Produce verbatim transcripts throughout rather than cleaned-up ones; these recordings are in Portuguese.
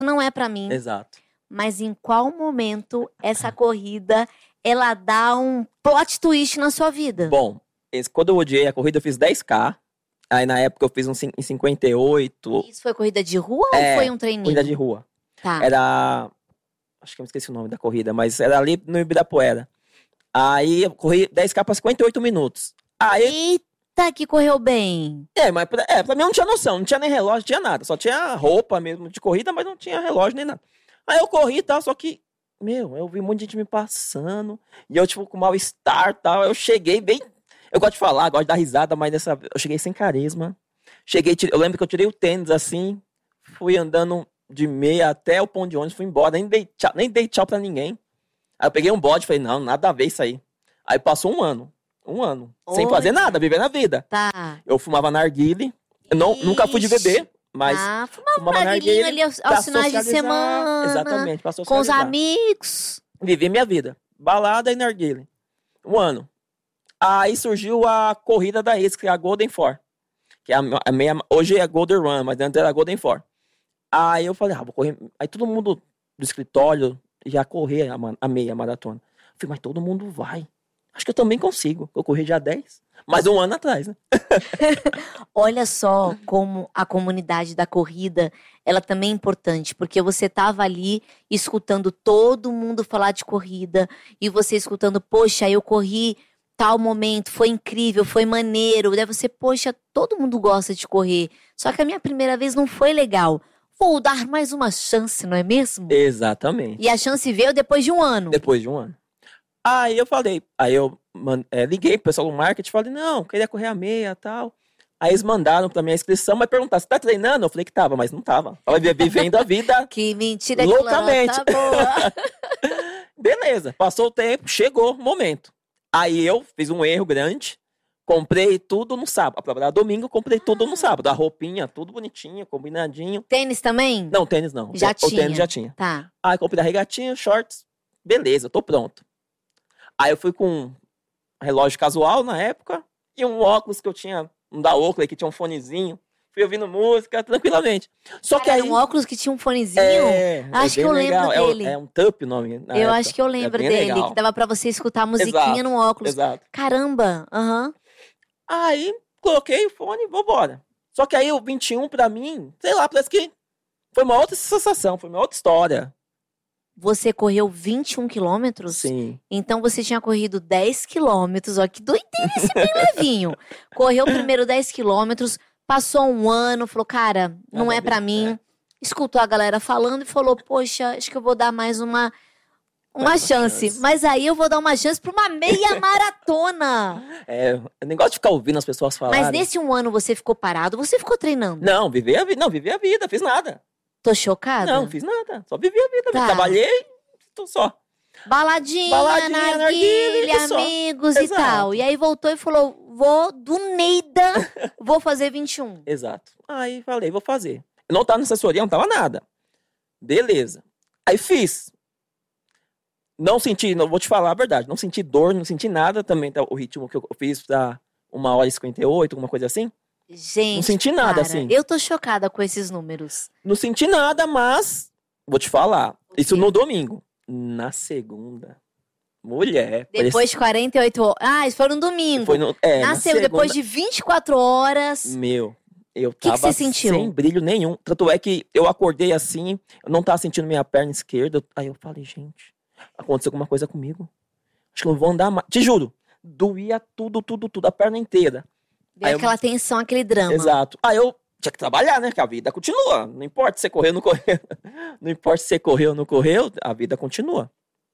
não é pra mim. Exato. Mas em qual momento essa corrida, ela dá um plot twist na sua vida? Bom, esse, quando eu odiei a corrida, eu fiz dez K. Aí na época eu fiz um em cinquenta e oito. Isso foi corrida de rua É, ou foi um treininho? Corrida de rua. Tá. Era... Acho que eu esqueci o nome da corrida, mas era ali no Ibirapuera. Aí eu corri dez K para cinquenta e oito minutos. Aí... Eita, que correu bem. É, mas pra, é, pra mim eu não tinha noção, não tinha nem relógio, não tinha nada. Só tinha roupa mesmo de corrida, mas não tinha relógio nem nada. Aí eu corri e tal, só que, meu, eu vi um monte de gente me passando. E eu, tipo, com mal-estar e tal. Eu cheguei bem... Eu gosto de falar, gosto de dar risada, mas dessa eu cheguei sem carisma. Cheguei, eu lembro que eu tirei o tênis assim, fui andando de meia até o ponto de ônibus, fui embora, nem dei tchau, nem dei tchau pra ninguém. Aí eu peguei um bode e falei, não, nada a ver isso aí. Aí passou um ano, um ano, Oi. sem fazer nada, vivendo a vida. Tá. Eu fumava narguile, eu não, nunca fui de beber, mas ah, fumava, fumava um narguilinho narguile ali aos, pra aos finais de socializar. semana. Exatamente, pra Com os socializar. amigos. Vivi minha vida, balada e narguile. Um ano. Aí surgiu a corrida da ex, que é a Golden Four. Que é a, a meia, hoje é a Golden Run, mas antes era a Golden Four. Aí eu falei, ah, vou correr. Aí todo mundo do escritório já corria a, a meia maratona. Eu falei, mas todo mundo vai. Acho que eu também consigo. Eu corri já dez, mas um ano atrás, né? Olha só como a comunidade da corrida, ela também é importante, porque você tava ali escutando todo mundo falar de corrida, e você escutando, poxa, eu corri tal momento, foi incrível, foi maneiro. Daí você, poxa, todo mundo gosta de correr, só que a minha primeira vez não foi legal. Vou dar mais uma chance, não é mesmo? Exatamente. E a chance veio depois de um ano. Depois de um ano. Aí eu falei, aí eu man, é, liguei pro pessoal do marketing e falei, não, queria correr a meia e tal. Aí eles mandaram pra minha inscrição, mas perguntaram, você tá treinando? Eu falei que tava, mas não tava. Tava vivendo a vida que mentira, loucamente. Que boa. Beleza, passou o tempo, chegou o momento. Aí eu fiz um erro grande, comprei tudo no sábado. A prova era domingo, comprei ah. tudo no sábado. A roupinha, tudo bonitinho, combinadinho. Tênis também? Não, tênis não. Já o tinha. O tênis já tinha. Tá. Aí comprei a regatinha, shorts, beleza, tô pronto. Aí eu fui com um relógio casual na época e um óculos que eu tinha, um da Oakley que tinha um fonezinho. Fui ouvindo música tranquilamente. Só Cara, que aí... Era um óculos que tinha um fonezinho? É, acho é que eu legal. lembro dele. É, é um Tup o nome. Eu época. acho que eu lembro é dele. legal. Que dava pra você escutar a musiquinha exato, no óculos. Exato. Caramba, aham. Uhum. Aí, coloquei o fone e vambora. Só que aí o vinte e um pra mim, sei lá, parece que foi uma outra sensação, foi uma outra história. Você correu vinte e um quilômetros? Sim. Então você tinha corrido dez quilômetros. Ó, que doideira esse bem levinho. Correu primeiro dez quilômetros, passou um ano, falou, cara, não Nada é pra mim. É. Escutou a galera falando e falou, poxa, acho que eu vou dar mais uma, uma, uma chance. chance. Mas aí eu vou dar uma chance pra uma meia maratona. É, eu nem gosto de ficar ouvindo as pessoas falarem. Mas nesse um ano você ficou parado, você ficou treinando? Não, vivi a vida, não, vivi a vida, fiz nada. Tô chocada? Não, fiz nada. Só vivi a vida. Tá. Trabalhei, tô só. Baladinha, Baladinha narguilha, amigos e tal. E aí voltou e falou, vou do Neida, vou fazer vinte e um. Exato. Aí falei, vou fazer. Eu não tava na assessoria, não tava nada. Beleza. Aí fiz. Não senti, não vou te falar a verdade, não senti dor, não senti nada também. Tá, o ritmo que eu fiz pra uma hora e cinquenta e oito, alguma coisa assim. Gente, não senti nada, cara, assim. Eu tô chocada com esses números. Não senti nada, mas vou te falar. Isso no domingo. Na segunda, mulher. Depois parece... de quarenta e oito horas. Ah, isso foi no domingo. Foi no, é, na segunda, depois de vinte e quatro horas. Meu, eu que tava que você sentiu? Sem brilho nenhum. Tanto é que eu acordei assim, eu não tava sentindo minha perna esquerda. Aí eu falei, gente, aconteceu alguma coisa comigo. Acho que eu não vou andar mais. Te juro, doía tudo, tudo, tudo, a perna inteira. Deu aí aquela eu... tensão, aquele drama. Exato. Aí eu tinha que trabalhar, né? Que a vida continua. Não importa se você correu ou não correu. Não importa se você correu ou não correu, a vida continua.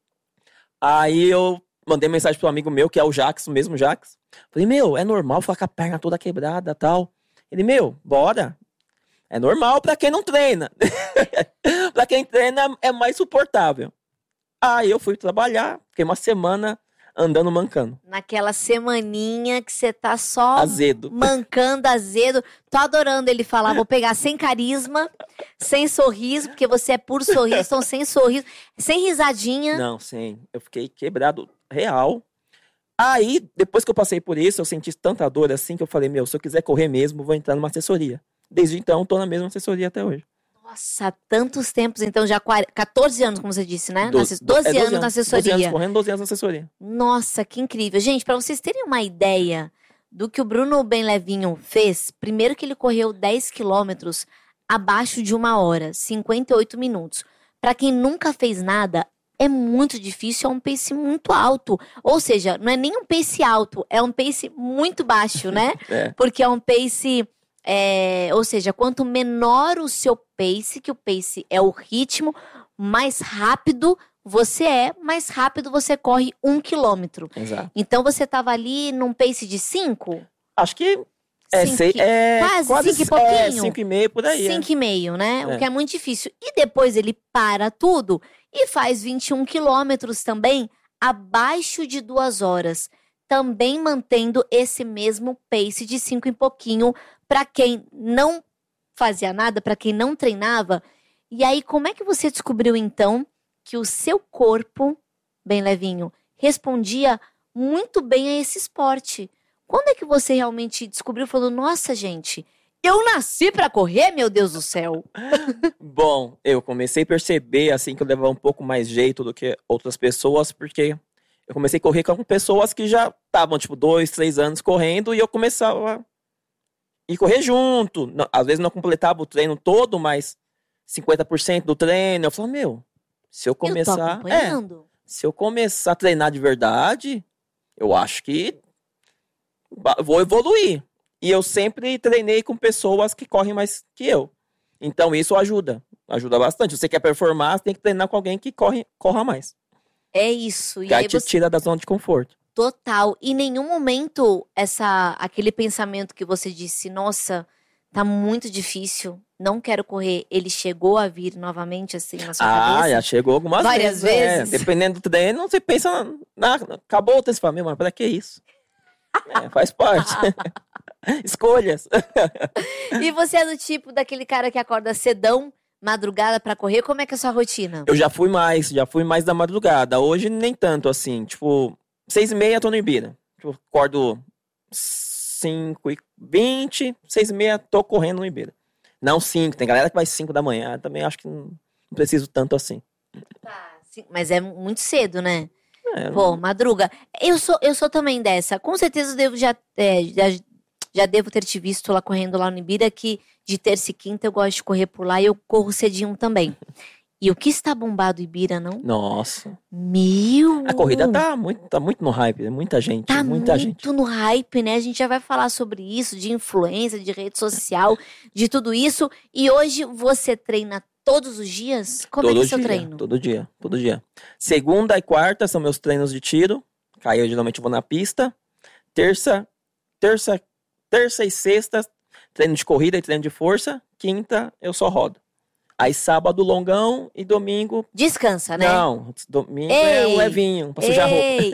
Aí eu mandei mensagem pro amigo meu, que é o Jax, o mesmo Jax. Falei, meu, é normal ficar com a perna toda quebrada e tal. Ele, meu, bora. É normal pra quem não treina. Pra quem treina é mais suportável. Aí eu fui trabalhar, fiquei uma semana andando mancando. Naquela semaninha que você tá só azedo. mancando, azedo. Tô adorando ele falar, vou pegar sem carisma, sem sorriso, porque você é puro sorriso, então sem sorriso, sem risadinha. Não, sem. Eu fiquei quebrado real. Aí, depois que eu passei por isso, eu senti tanta dor assim que eu falei, meu, se eu quiser correr mesmo, vou entrar numa assessoria. Desde então, tô na mesma assessoria até hoje. Nossa, tantos tempos, então já quatorze anos, como você disse, né? Do- Na asse- do- doze é doze anos na assessoria. doze anos correndo, doze anos na assessoria. Nossa, que incrível. Gente, para vocês terem uma ideia do que o Bruno Bem Levinho fez, primeiro que ele correu dez quilômetros abaixo de uma hora, cinquenta e oito minutos. Para quem nunca fez nada, é muito difícil, é um pace muito alto. Ou seja, não é nem um pace alto, é um pace muito baixo, né? É. Porque é um pace... é, ou seja, quanto menor o seu pace, que o pace é o ritmo, mais rápido você é, mais rápido você corre um quilômetro. Exato. Então você estava ali num pace de cinco? Acho que é, Cinco sei, e- é quase cinco e É, pouquinho. cinco e meio por aí. é. Cinco e meio, né? O É. que é muito difícil. E depois ele para tudo e faz vinte e um quilômetros também, abaixo de duas horas. Também mantendo esse mesmo pace de cinco e pouquinho para quem não fazia nada, para quem não treinava. E aí, como é que você descobriu, então, que o seu corpo, bem levinho, respondia muito bem a esse esporte? Quando é que você realmente descobriu, falou, nossa, gente, eu nasci pra correr, meu Deus do céu? Bom, eu comecei a perceber, assim, que eu levava um pouco mais jeito do que outras pessoas, porque eu comecei a correr com pessoas que já estavam, tipo, dois, três anos correndo, e eu começava a ir correr junto. Não- Às vezes não completava o treino todo, mas cinquenta por cento do treino. Eu falava, meu, se eu Eu tô começar... É, acompanhando. se eu começar a treinar de verdade, eu acho que ba- vou evoluir. E eu sempre treinei com pessoas que correm mais que eu. Então isso ajuda. Ajuda bastante. Se você quer performar, você tem que treinar com alguém que corre, corra mais. É isso. E Que aí aí te você... tira da zona de conforto. Total. Em nenhum momento, essa, aquele pensamento que você disse, nossa, tá muito difícil, não quero correr, ele chegou a vir novamente, assim, na sua Ah, cabeça? já chegou algumas Várias vezes. é. vezes. Dependendo do treino, você pensa na, na- acabou o treino, você fala, meu, mas pra que isso? É, faz parte. Escolhas. E você é do tipo daquele cara que acorda cedão, madrugada pra correr? Como é que é a sua rotina? Eu já fui mais, já fui mais da madrugada. Hoje nem tanto, assim. Tipo, seis e meia tô no Ibira. Tipo, acordo cinco e vinte, seis e meia tô correndo no Ibira. Não cinco, tem galera que vai cinco da manhã. Também acho que não, não preciso tanto assim. Sim, mas é muito cedo, né? É, Pô, madruga. Eu sou, eu sou também dessa. Com certeza eu devo já, é, já, já devo ter te visto lá correndo lá no Ibira, que de terça e quinta eu gosto de correr por lá e eu corro cedinho também. E o que está bombado Ibira, não? Nossa. Meu! A corrida tá muito, tá muito no hype. É muita gente, Tá muita muito gente. no hype, né? A gente já vai falar sobre isso, de influência, de rede social, de tudo isso. E hoje você treina todos os dias? Como todo é que é o seu dia, treino? todo dia, todo dia. Segunda e quarta são meus treinos de tiro. Aí eu geralmente vou na pista. Terça, terça, terça e sexta, treino de corrida e treino de força. Quinta, eu só rodo. Aí sábado, longão e domingo. Descansa, né? Não, domingo é Ei, um levinho, pra sujar a roupa. Ei!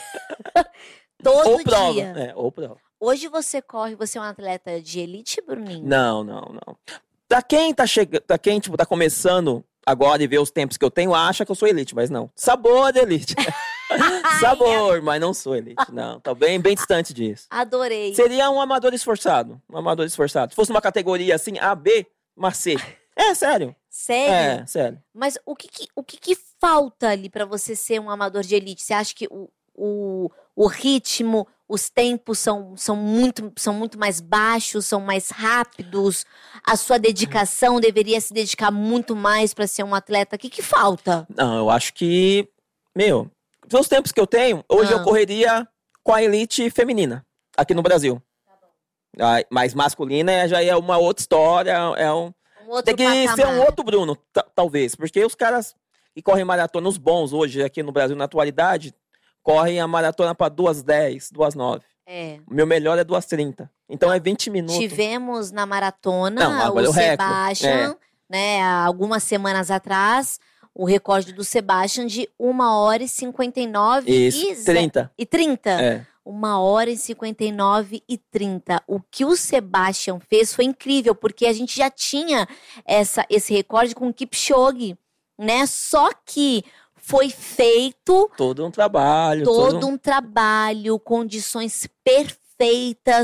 Todo Ou prova. dia. É, ou prova. Hoje você corre, você é um atleta de elite, Bruninho? Não, não, não. Pra quem tá chegando, pra quem tipo, tá começando agora e vê os tempos que eu tenho, acha que eu sou elite, mas não. Sabor de elite. Sabor, mas não sou elite. Não, tá bem, bem distante disso. Adorei. Seria um amador esforçado. Um amador esforçado. Se fosse uma categoria assim, A, B, mas C. É, sério. Sério? É, sério. Mas o que que, o que que falta ali pra você ser um amador de elite? Você acha que o, o, o ritmo, os tempos são, são, muito, são muito mais baixos, são mais rápidos? A sua dedicação deveria se dedicar muito mais pra ser um atleta? O que que falta? Não, eu acho que, meu, pelos tempos que eu tenho, hoje Ah. eu correria com a elite feminina, aqui no Brasil. Ah, mas masculina já é uma outra história, é um... Um outro Tem que patamar. ser um outro Bruno, ta- talvez. Porque os caras que correm maratona, os bons hoje aqui no Brasil, na atualidade, correm a maratona para duas dez, duas nove. É. O meu melhor é duas trinta. Então é vinte minutos. Tivemos na maratona Não, agora o é o recorde, Sebastian, né, há algumas semanas atrás, o recorde do Sebastian de uma hora e cinquenta e nove Isso, e ze- trinta. e trinta. É. uma hora e cinquenta e nove e trinta. O que o Sebastian fez foi incrível, porque a gente já tinha essa, esse recorde com o Kipchoge, né? Só que foi feito Todo um trabalho. todo todo um... um trabalho, condições perfeitas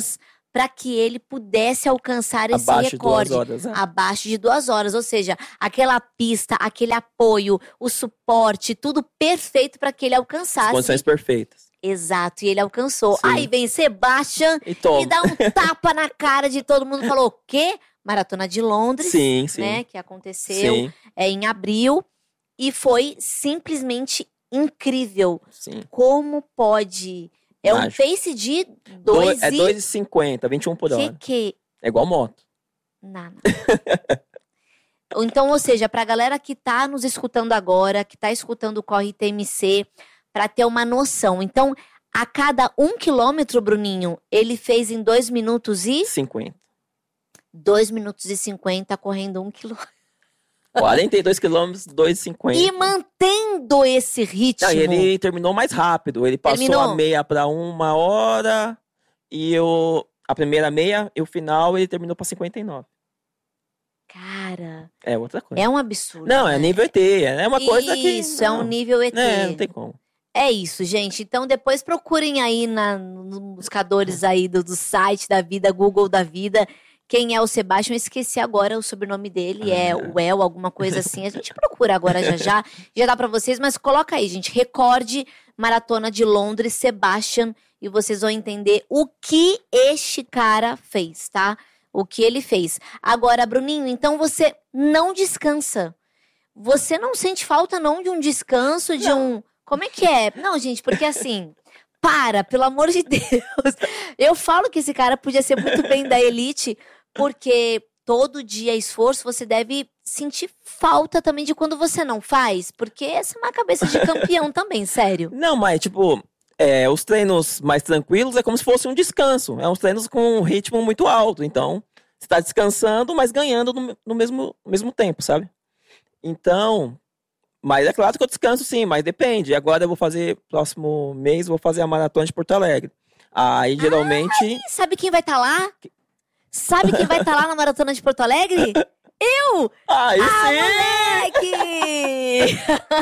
para que ele pudesse alcançar esse Abaixo de duas recorde. horas, né? Abaixo de duas horas. Ou seja, aquela pista, aquele apoio, o suporte, tudo perfeito para que ele alcançasse. Condições perfeitas. Exato, e ele alcançou. Sim. Aí vem Sebastian E toma. e dá um tapa na cara de todo mundo. Falou, o quê? Maratona de Londres, Sim, sim. né? Que aconteceu Sim, é, em abril. E foi simplesmente incrível. sim. Como pode... É um Mágico. pace de Dois, dois é e... dois e cinquenta, vinte e um por Que hora. que... É igual moto. Nada. Então, ou seja, pra galera que tá nos escutando agora, que tá escutando o Corre T M C, pra ter uma noção. Então, a cada um quilômetro, Bruninho, ele fez em dois minutos e... cinquenta. dois minutos e cinquenta correndo um quilômetro. quarenta e dois quilômetros, dois e cinquenta. E mantendo esse ritmo. Não, e ele terminou mais rápido. Ele passou Terminou? a meia para uma hora. E eu, a primeira meia e o final ele terminou para cinquenta e nove. Cara, É outra coisa. é um absurdo. Não, é né? nível E T. É uma coisa que. Isso, é não, um nível E T. É, não tem como. É isso, gente. Então, depois procurem aí na, nos buscadores aí do, do site da vida, Google da vida, quem é o Sebastian. Eu esqueci agora o sobrenome dele, Ah. é o El, alguma coisa assim. A gente procura agora já já. Já dá pra vocês, mas coloca aí, gente. Recorde Maratona de Londres, Sebastian, e vocês vão entender o que este cara fez, tá? O que ele fez. Agora, Bruninho, então você não descansa. Você não sente falta, não, de um descanso, de Não. um... Como é que é? Não, gente, porque assim... Para, pelo amor de Deus. Eu falo que esse cara podia ser muito bem da elite, porque todo dia esforço você deve sentir falta também de quando você não faz. Porque essa é uma cabeça de campeão também, sério. Não, mas tipo, é, os treinos mais tranquilos é como se fosse um descanso. É uns treinos com um ritmo muito alto. Então, você tá descansando, mas ganhando no, no mesmo, mesmo tempo, sabe? Então, mas é claro que eu descanso sim, mas depende. Agora eu vou fazer, próximo mês, eu vou fazer a maratona de Porto Alegre. Aí, geralmente... E sabe quem vai estar lá? Sabe quem vai estar lá na Maratona de Porto Alegre? Eu! Aí Ah, sim! moleque!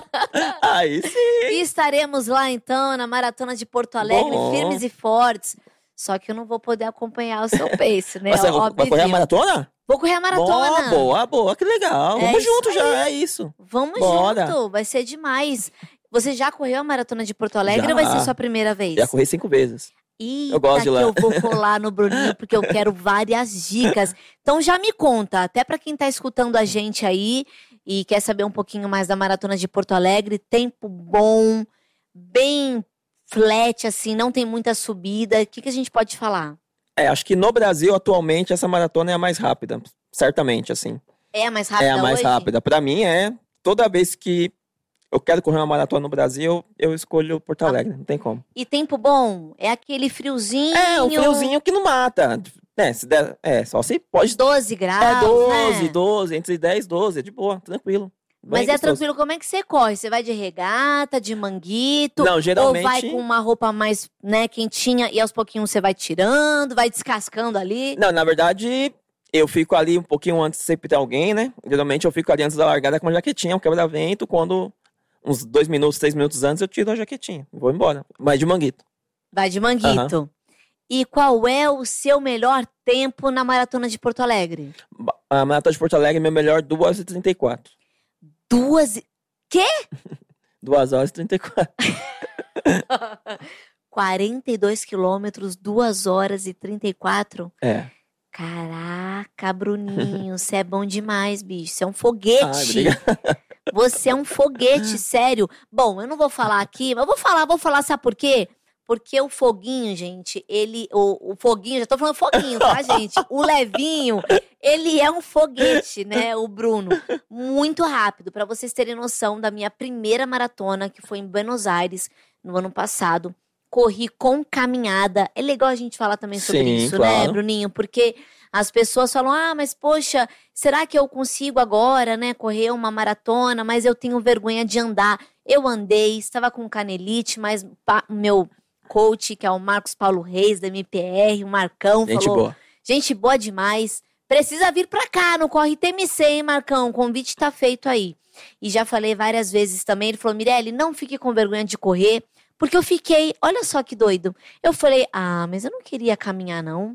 Aí sim! E estaremos lá, então, na Maratona de Porto Alegre, Bom. firmes e fortes. Só que eu não vou poder acompanhar o seu pace, né? Você vai Óbvio. correr a maratona? Vou correr a maratona. Boa, boa, boa, que legal. É Vamos isso junto aí. já, é isso. Vamos Bora. junto, vai ser demais. Você já correu a Maratona de Porto Alegre Já. ou vai ser sua primeira vez? Já corri cinco vezes. Eita, Eu gosto de que lá. eu vou colar no Bruninho, porque eu quero várias dicas. Então já me conta, até pra quem tá escutando a gente aí e quer saber um pouquinho mais da Maratona de Porto Alegre, tempo bom, bem flat, assim, não tem muita subida. O que, que a gente pode falar? É, acho que no Brasil, atualmente, essa maratona é a mais rápida. Certamente, assim. É a mais rápida É a mais hoje? rápida. Pra mim, é. Toda vez que eu quero correr uma maratona no Brasil, eu escolho Porto Alegre. Não tem como. E tempo bom? É aquele friozinho? É, um friozinho que não mata. É, se der, é só se pode. doze graus, É doze, né? doze, entre dez e doze, é de boa, tranquilo. Bem Mas é gostoso. tranquilo, como é que você corre? Você vai de regata, de manguito? Não, geralmente. Ou vai com uma roupa mais, né, quentinha e aos pouquinhos você vai tirando, vai descascando ali? Não, na verdade, eu fico ali um pouquinho antes, sempre tem alguém, né? Geralmente eu fico ali antes da largada com uma jaquetinha, um quebra-vento. Quando, uns dois minutos, três minutos antes, eu tiro a jaquetinha. Vou embora. Mas de manguito. Vai de manguito. E qual é o seu melhor tempo na Maratona de Porto Alegre? A maratona de Porto Alegre, meu melhor, duas horas e trinta e quatro. Duas... e- duas horas e trinta e quatro. quarenta e dois quilômetros, duas horas e trinta e quatro? É. Caraca, Bruninho, você é bom demais, bicho. Você é um Ah, foguete. obrigado. Você é um foguete, sério. Bom, eu não vou falar aqui, mas eu vou falar, vou falar, sabe por quê? Porque o foguinho, gente, ele. O, o foguinho, já tô falando foguinho, tá, gente? O levinho, ele é um foguete, né? O Bruno. Muito rápido. Pra vocês terem noção da minha primeira maratona, que foi em Buenos Aires, no ano passado. Corri com caminhada. É legal a gente falar também sobre Sim, isso, né, claro. Bruninho? Porque as pessoas falam, ah, mas poxa, será que eu consigo agora, né, correr uma maratona, mas eu tenho vergonha de andar. Eu andei, estava com canelite, mas o meu coach, que é o Marcos Paulo Reis, da M P R, o Marcão, Gente falou, boa. gente boa demais, precisa vir pra cá, no Corre T M C, hein, Marcão? O convite tá feito aí. E já falei várias vezes também, ele falou, Mirelle, não fique com vergonha de correr, porque eu fiquei, olha só que doido. Eu falei, ah, mas eu não queria caminhar, não.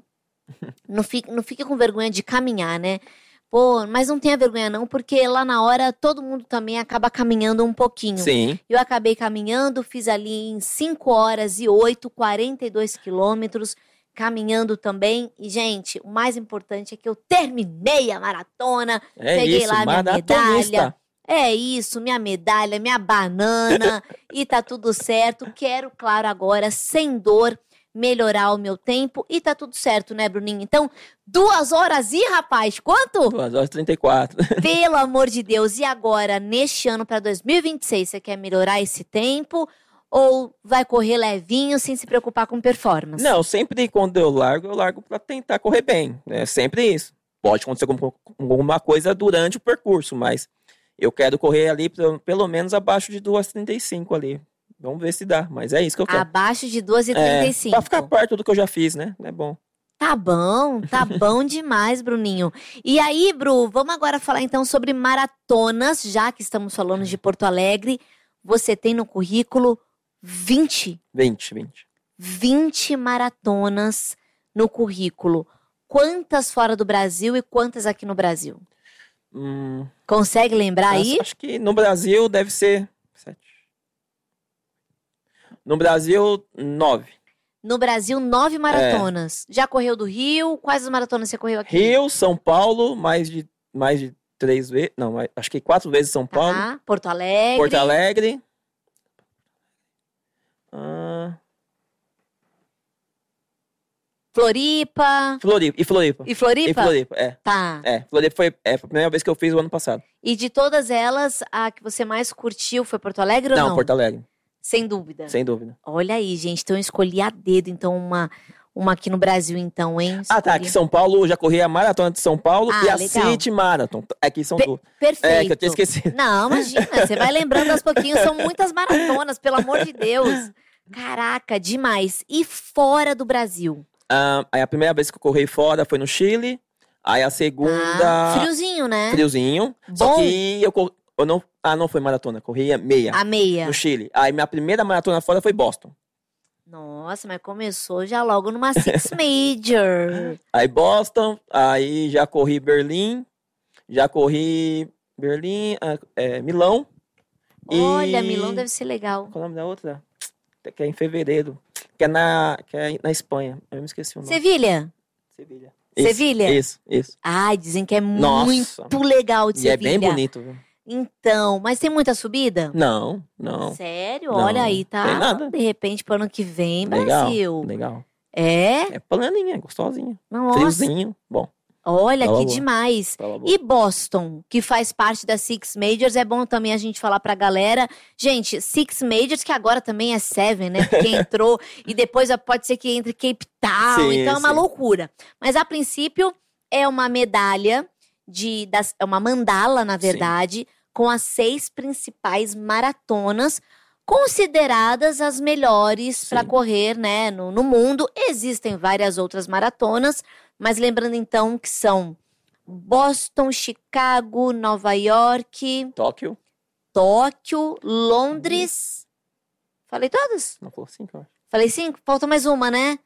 Não fique, não fique com vergonha de caminhar, né? Pô, mas não tenha vergonha não, porque lá na hora todo mundo também acaba caminhando um pouquinho. Sim. Eu acabei caminhando, fiz ali em cinco horas e oito, quarenta e dois quilômetros, caminhando também. E, gente, o mais importante é que eu terminei a maratona, É peguei isso, lá minha maratonista. medalha. É isso, minha medalha, minha banana, e tá tudo certo. Quero, claro, agora, sem dor, melhorar o meu tempo e tá tudo certo, né, Bruninho? Então, duas horas e, rapaz, quanto? duas horas e trinta e quatro. Pelo amor de Deus. E agora, neste ano para dois mil e vinte e seis, você quer melhorar esse tempo ou vai correr levinho sem se preocupar com performance? Não, sempre quando eu largo, eu largo pra tentar correr bem. É sempre isso. Pode acontecer algum- alguma coisa durante o percurso, mas eu quero correr ali pelo, pelo menos abaixo de duas horas e trinta e cinco ali. Vamos ver se dá, mas é isso que eu quero. Abaixo de duas e trinta e cinco. É, pra ficar perto do que eu já fiz, né? É bom. Tá bom, tá bom demais, Bruninho. E aí, Bru, vamos agora falar então sobre maratonas, já que estamos falando de Porto Alegre. Você tem no currículo vinte, vinte, vinte. vinte maratonas no currículo. Quantas fora do Brasil e quantas aqui no Brasil? Hum, Consegue lembrar aí? acho, acho que no Brasil deve ser sete. No Brasil, nove. No Brasil, nove maratonas. Já correu do Rio? Quais as maratonas você correu aqui? Rio, São Paulo, mais de, mais de três vezes. Não, mais- acho que quatro vezes São Paulo. Tá. Porto Alegre. Porto Alegre. Ah, Floripa. Floripa. E Floripa. E Floripa? E Floripa, é. Tá. É, Floripa foi, é, foi a primeira vez que eu fiz o ano passado. E de todas elas, a que você mais curtiu foi Porto Alegre ou Não, não? Porto Alegre, Sem dúvida. sem dúvida. Olha aí, gente. Então eu escolhi a dedo, então, uma, uma aqui no Brasil, então, hein? Ah, tá. Aqui em São Paulo, eu já corri a maratona de São Paulo Ah, e a legal. City Marathon. Aqui são Pe- duas. Perfeito. É, que eu tinha esquecido. Não, imagina, você vai lembrando aos pouquinhos, são muitas maratonas, pelo amor de Deus. Caraca, demais. E fora do Brasil? Ah, aí a primeira vez que eu corri fora foi no Chile. Aí a segunda. Ah, friozinho, né? Friozinho. Só Bom. que eu, cor- eu não. Ah, não foi maratona, corria meia. A meia. No Chile. Aí minha primeira maratona fora foi Boston. Nossa, mas começou já logo numa Six Major. Aí Boston, aí já corri Berlim, já corri Berlim, ah, é, Milão. E- Olha, Milão deve ser legal. Qual é o nome da outra? Que é em fevereiro. Que é na, que é na Espanha. Eu me esqueci o nome. Sevilha? Sevilha. Sevilha? Isso, isso. Ai, dizem que é Nossa. muito legal de E é Sevilha. bem bonito, viu? Então, mas tem muita subida? Não, não. Sério? Não, Olha aí, tá? tem nada. De repente, pro ano que vem, Legal, Brasil. legal. É? É planinha, gostosinha. Nossa, Friozinho. Bom, olha Tava que boa. demais. fala boa. E Boston, que faz parte da Six Majors, é bom também a gente falar pra galera. Gente, Six Majors, que agora também é Seven, né? Porque entrou e depois pode ser que entre Cape Town, Sim, então é uma sim. loucura. Mas a princípio é uma medalha, de, das, é uma mandala, na verdade, com as seis principais maratonas consideradas as melhores para Sim. correr, né, no, no mundo. Existem várias outras maratonas, mas lembrando então que são Boston, Chicago, Nova York, Tóquio. Tóquio, Londres. Falei todas? Não falou cinco, eu acho. Falei cinco? Falta mais uma, né?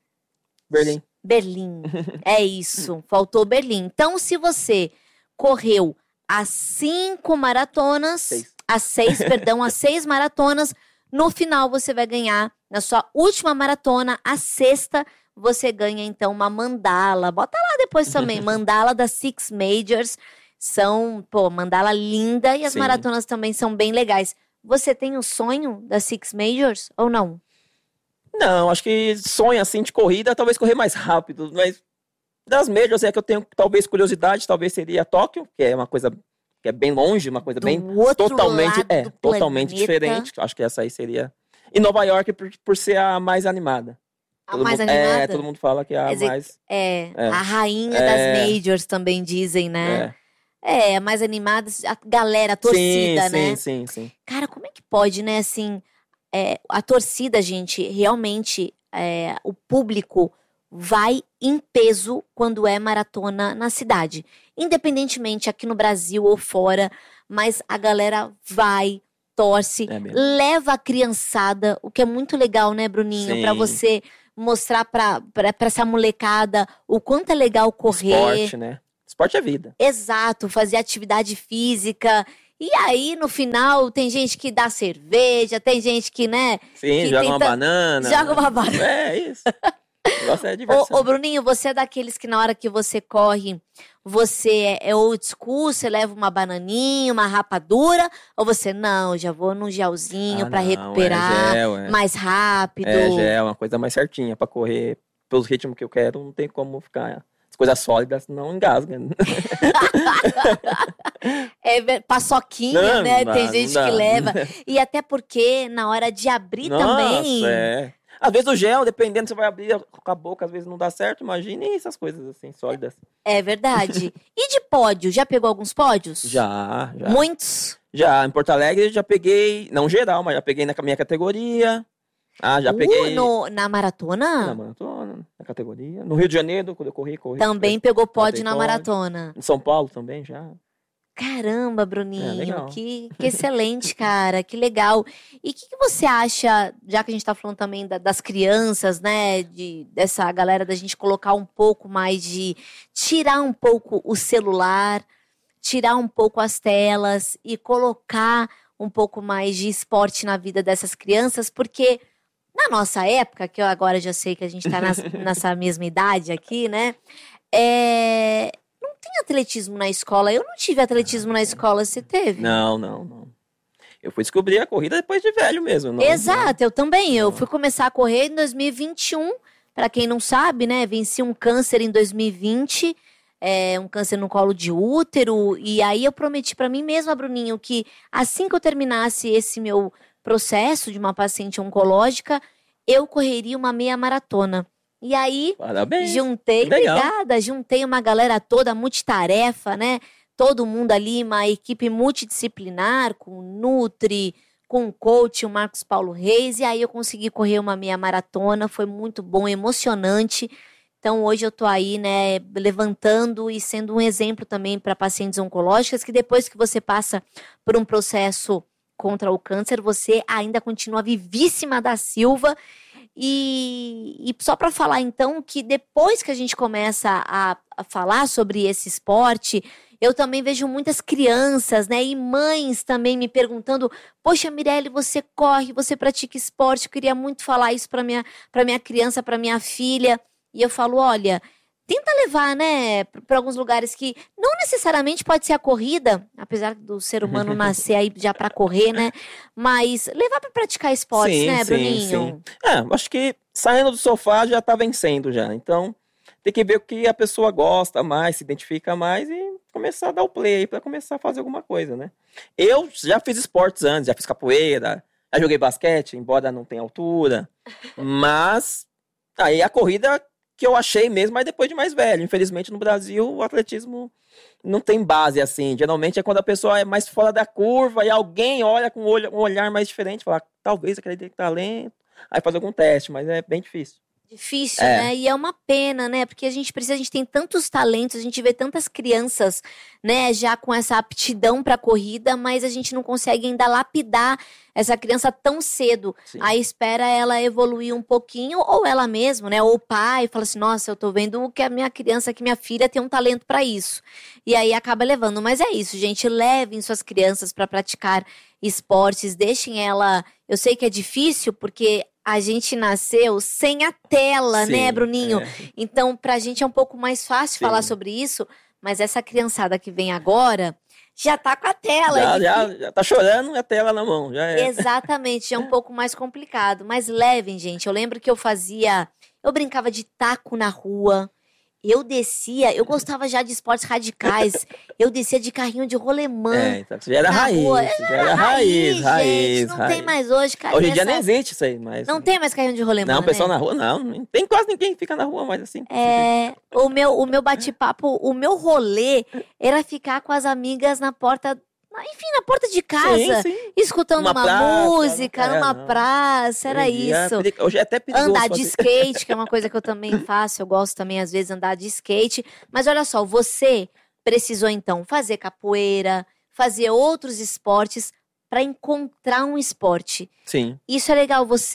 Berlim. Berlim. É isso, faltou Berlim. Então, se você correu as cinco maratonas, Seis. as seis, perdão, as seis maratonas, no final você vai ganhar, na sua última maratona, a sexta, você ganha então uma mandala. Bota lá depois também, mandala das Six Majors. São, pô, mandala linda e as Sim. maratonas também são bem legais. Você tem o sonho das Six Majors ou não? Não, acho que sonho assim de corrida, talvez correr mais rápido, mas das majors é que eu tenho talvez curiosidade, talvez seria Tóquio, que é uma coisa que é bem longe, uma coisa Do bem outro totalmente, lado é, do totalmente planeta. diferente. Acho que essa aí seria. E Nova York por, por ser a mais animada. A Todo mais mundo- animada? É, todo mundo fala que é a Quer dizer, mais. É, É. a rainha É. das majors também dizem, né? É. É, a mais animada, a galera, a torcida, sim, né? Sim, sim, sim. Cara, como é que pode, né, assim, é, a torcida, gente, realmente, é, o público vai em peso quando é maratona na cidade. Independentemente aqui no Brasil ou fora, mas a galera vai, torce, É mesmo. leva a criançada, o que é muito legal, né, Bruninho? Sim. Pra você mostrar pra, pra, pra essa molecada o quanto é legal correr. Esporte, né? Esporte é vida. Exato, fazer atividade física. E aí, no final, tem gente que dá cerveja, tem gente que, né? Sim, que joga tenta... uma banana. Joga uma banana. É, isso. O negócio é diversão. Ô, ô, Bruninho, você é daqueles que na hora que você corre, você é old school, você leva uma bananinha, uma rapadura? Ou você, não, já vou num gelzinho Ah, pra não, recuperar é gel, é. mais rápido? É, gel, uma coisa mais certinha pra correr pelos ritmos que eu quero, não tem como ficar... As coisas sólidas não engasga. É ver- paçoquinha, Não, né? não Tem dá, gente não dá. que leva. E até porque na hora de abrir também. Nossa, é. Às vezes o gel, dependendo, você vai abrir com a boca, às vezes não dá certo. Imagine essas coisas assim, sólidas. É verdade. E de pódio? Já pegou alguns pódios? Já, já. Muitos? Já, em Porto Alegre já peguei, não geral, mas já peguei na minha categoria. Ah, já Uh, peguei no- na maratona? na maratona, na categoria. No Rio de Janeiro, quando eu corri, corri. Também pegou pódio Botei na pódio. maratona. Em São Paulo também já. Caramba, É, Bruninho, legal. que, que excelente, cara, que legal. E o que, que você acha, já que a gente tá falando também da- das crianças, né, de, dessa galera da gente colocar um pouco mais de, tirar um pouco o celular, tirar um pouco as telas e colocar um pouco mais de esporte na vida dessas crianças, porque na nossa época, que eu agora já sei que a gente tá nas- nessa mesma idade aqui, né, é... não tem atletismo na escola. Eu não tive atletismo na escola, você teve? Não, não, não. Eu fui descobrir a corrida depois de velho mesmo. Não, Exato, eu também. Eu Não. fui começar a correr em dois mil e vinte e um. Para quem não sabe, né? Venci um câncer em dois mil e vinte, é, um câncer no colo de útero. E aí eu prometi para mim mesma, Bruninho, que assim que eu terminasse esse meu processo de uma paciente oncológica, eu correria uma meia maratona. E aí Parabéns. juntei, Legal. obrigada, juntei uma galera toda multitarefa, né? Todo mundo ali, uma equipe multidisciplinar, com Nutri, com o coach, o Marcos Paulo Reis, e aí eu consegui correr uma meia maratona, foi muito bom, emocionante. Então hoje eu tô aí, né, levantando e sendo um exemplo também para pacientes oncológicas, que depois que você passa por um processo contra o câncer, você ainda continua vivíssima da Silva. E, e só para falar então que depois que a gente começa a, a falar sobre esse esporte, eu também vejo muitas crianças, né, e mães também me perguntando: poxa, Mirelle, você corre, você pratica esporte, eu queria muito falar isso para minha, para minha criança, para minha filha. E eu falo: olha, tenta levar, né, para alguns lugares que não necessariamente pode ser a corrida, apesar do ser humano nascer aí já para correr, né, mas levar para praticar esportes, Sim, né, sim, Bruninho? sim. É, acho que saindo do sofá já tá vencendo já. Então, tem que ver o que a pessoa gosta mais, se identifica mais e começar a dar o play aí pra começar a fazer alguma coisa, né? Eu já fiz esportes antes, já fiz capoeira, já joguei basquete, embora não tenha altura, mas aí a corrida que eu achei mesmo, mas depois de mais velho. Infelizmente, no Brasil, o atletismo não tem base assim. Geralmente é quando a pessoa é mais fora da curva e alguém olha com um olho- um olhar mais diferente, fala, talvez aquele tem talento, aí faz algum teste, mas é bem difícil. Difícil, É. né? E é uma pena, né? Porque a gente precisa, a gente tem tantos talentos, a gente vê tantas crianças, né, já com essa aptidão para corrida, mas a gente não consegue ainda lapidar essa criança tão cedo. Sim. Aí espera ela evoluir um pouquinho, ou ela mesma, né? Ou o pai, fala assim: nossa, eu tô vendo que a minha criança, que minha filha tem um talento para isso. E aí acaba levando. Mas é isso, gente. Levem suas crianças para praticar esportes, deixem ela. Eu sei que é difícil, porque a gente nasceu sem a tela, Sim, né, Bruninho? é. Então, pra gente é um pouco mais fácil Sim. falar sobre isso, mas essa criançada que vem agora já tá com a tela. Já, é já, já tá chorando e a tela na mão. Já é. Exatamente, já é um pouco mais complicado. Mas levem, gente. Eu lembro que eu fazia. Eu brincava de taco na rua. Eu descia, eu gostava já de esportes radicais. Eu descia de carrinho de rolemã. É, então, você já era na raiz. rua. Você já era raiz, raiz, gente. Não raiz. tem mais hoje, cara. Hoje em dia nessa- nem existe isso aí, mas... Não tem mais carrinho de rolemã, Não, o pessoal né? na rua, não. Nem- Tem quase ninguém que fica na rua mais assim. É, o meu, o meu bate-papo, o meu rolê era ficar com as amigas na porta, na- enfim, na porta de casa, Sim, sim. escutando Numa uma praça, música, né? É, numa não. praça, era Hoje em dia é isso. peri- Hoje é até perigoso Andar de fazer. skate, que é uma coisa que eu também faço, eu gosto também às vezes de andar de skate. Mas olha só, você precisou então fazer capoeira, fazer outros esportes para encontrar um esporte. Sim. Isso é legal, você ir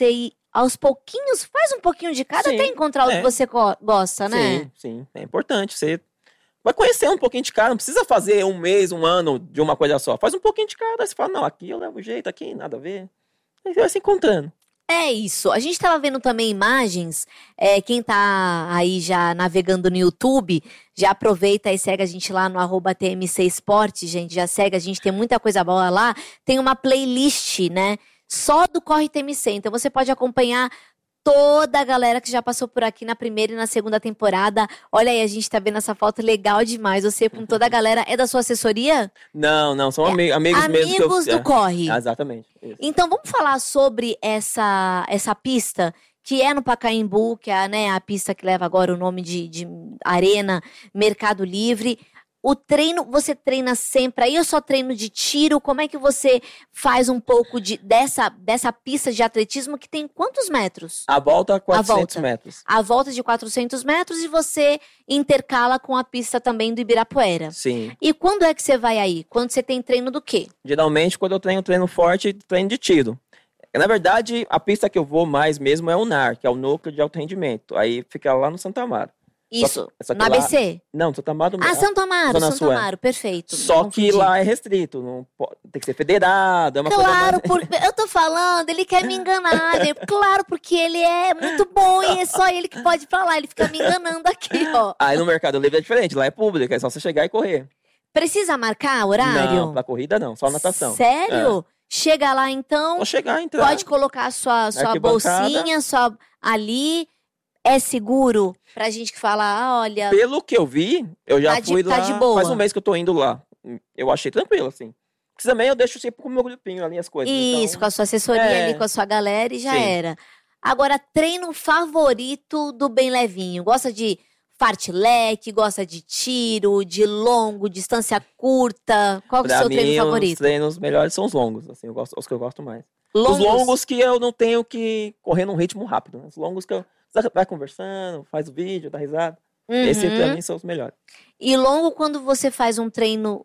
aos pouquinhos, faz um pouquinho de cada Sim, até encontrar o é. que você go- gosta, né? Sim, sim. É importante. Você vai conhecer um pouquinho de cada. Não precisa fazer um mês, um ano de uma coisa só. Faz um pouquinho de cada. Aí você fala, não, aqui eu levo jeito, aqui nada a ver. Aí você vai se encontrando. É isso. A gente tava vendo também imagens. É, quem tá aí já navegando no YouTube, já aproveita e segue a gente lá no arroba T M C Esporte, gente. Já segue a gente, tem muita coisa boa lá. Tem uma playlist, né? Só do Corre T M C. Então você pode acompanhar toda a galera que já passou por aqui na primeira e na segunda temporada. Olha aí, a gente tá vendo essa foto legal demais. Você com toda a galera. É da sua assessoria? Não, não, são ami- amigos mesmo que eu... Amigos do Corre. É, exatamente. Isso. Então vamos falar sobre essa, essa pista que é no Pacaembu, que é, né, a pista que leva agora o nome de, de Arena Mercado Livre. O treino, você treina sempre aí ou só treino de tiro? Como é que você faz um pouco de, dessa, dessa pista de atletismo que tem quantos metros? A volta, quatrocentos volta. metros. A volta de quatrocentos metros e você intercala com a pista também do Ibirapuera. Sim. E quando é que você vai aí? Quando você tem treino do quê? Geralmente, quando eu treino treino forte, treino de tiro. Na verdade, a pista que eu vou mais mesmo é o N A R, que é o Núcleo de Alto Rendimento. Aí fica lá no Santo Amaro. Isso, só que no lá- A B C? Não, Santo Amaro Ah, mesmo. Santo Amaro, Zona Santo Sul, é. Amaro, perfeito. Só Não que confundi. lá é restrito. Não pode- tem que ser federado, é uma coisa Claro, mais... por... eu tô falando, ele quer me enganar. gente. Claro, porque ele é muito bom e é só ele que pode ir pra lá. Ele fica me enganando aqui, ó. Aí no Mercado Livre é diferente, lá é público, é só você chegar e correr. Precisa marcar horário? Não, pra corrida não, só natação. Sério? Chega lá então, Só chegar e entrar. pode colocar a sua, sua Arquibancada. bolsinha sua... ali. É seguro pra gente que fala, ah, olha, Pelo que eu vi, eu já Tá de- fui tá lá, de boa. faz um mês que eu tô indo lá. Eu achei tranquilo, assim. Porque também eu deixo sempre com o meu grupinho ali as coisas. isso, então... com a sua assessoria é. ali, com a sua galera e já Sim. era. Agora, treino favorito do Bem Levinho? Gosta de fartlek, gosta de tiro, de longo, distância curta? Qual que é o Pra seu mim, treino os favorito? treinos melhores são os longos, assim, eu gosto, os que eu gosto mais. Longos? Os longos que eu não tenho que correr num ritmo rápido, né? Os longos que eu você vai conversando, faz o vídeo, dá risada. Uhum. Esse pra mim são os melhores. E longo, quando você faz um treino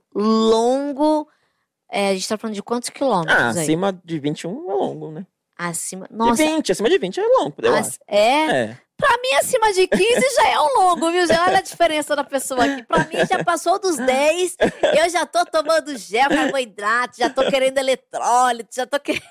longo, é, a gente tá falando de quantos quilômetros Ah, aí? acima de vinte e um é longo, né? Acima. De Nossa, vinte, acima de vinte é longo, eu as- acho. é? É. Pra mim, acima de quinze já é um longo, viu? Já olha a diferença da pessoa aqui. Pra mim, já passou dos dez. Eu já tô tomando gel, carboidrato, já tô querendo eletrólito, já tô querendo.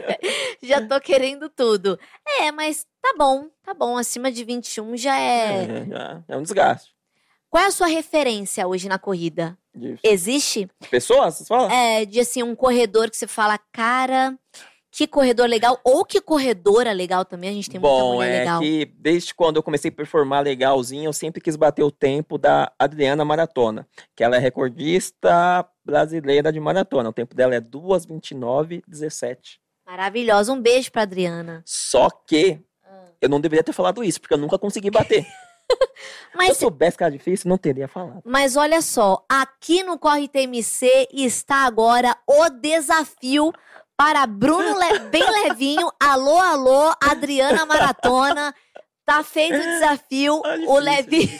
já tô querendo tudo. É, mas tá bom, tá bom. Acima de vinte e um já é. É, já é um desgaste. Qual é a sua referência hoje na corrida? De Existe? pessoas, você fala? É, de assim, um corredor que você fala, cara, que corredor legal. Ou que corredora legal também. A gente tem muita Bom, mulher é legal. que desde quando eu comecei a performar legalzinho, eu sempre quis bater o tempo da Adriana Maratona, que ela é recordista brasileira de maratona. O tempo dela é duas, vinte e nove, dezessete. Maravilhosa. Um beijo pra Adriana. Só que eu não deveria ter falado isso, porque eu nunca consegui bater. Se eu Mas, soubesse que era difícil, não teria falado. mas olha só, aqui no Corre T M C está agora o desafio para Bruno Le- Bem Levinho. Alô, alô, Adriana Maratona. Tá feito o desafio. Ah, o difícil, Levinho.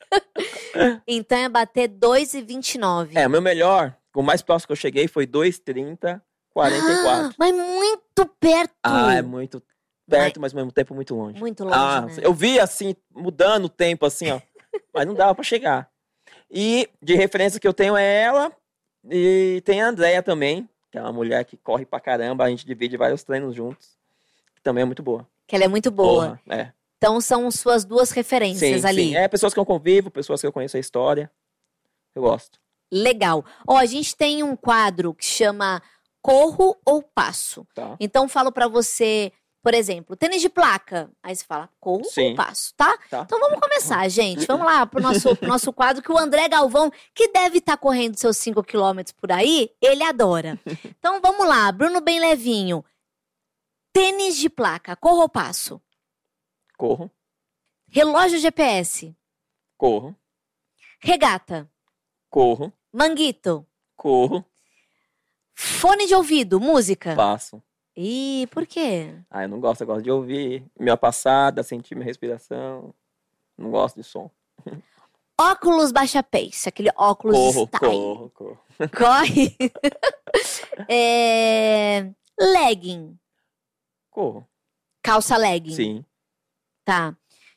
Então é bater dois e vinte e nove. É, meu melhor, o mais próximo que eu cheguei foi dois, trinta, quarenta e quatro. Ah, mas muito perto. Ah, é muito perto, mas ao mesmo tempo muito longe. Muito longe, Ah, né? eu vi assim, mudando o tempo, assim, ó. Mas não dava pra chegar. E de referência que eu tenho é ela. E tem a Andrea também, que é uma mulher que corre pra caramba. A gente divide vários treinos juntos. Que também é muito boa. Que ela é muito boa. Porra, é. Então são suas duas referências Sim, ali. sim. É pessoas que eu convivo, pessoas que eu conheço a história. Eu gosto. Legal. Ó, a gente tem um quadro que chama Corro ou Passo. Tá? Então falo pra você, por exemplo, tênis de placa. Aí você fala corro Sim. ou passo, tá? Tá. Então vamos começar, gente. Vamos lá pro nosso, pro nosso quadro que o André Galvão, que deve estar correndo seus cinco quilômetros por aí, ele adora. Então vamos lá, Bruno Bem Levinho. Tênis de placa, corro ou passo? Corro, Relógio G P S, corro, regata, corro, manguito, corro, fone de ouvido, música. passo. Ih, por quê? Ah, eu não gosto, eu gosto de ouvir minha passada, sentir minha respiração. Não gosto de som. Óculos baixa pace, aquele óculos Corro, style. corro, corro. Corre. É, legging, Corro. Calça legging. Sim. Tá.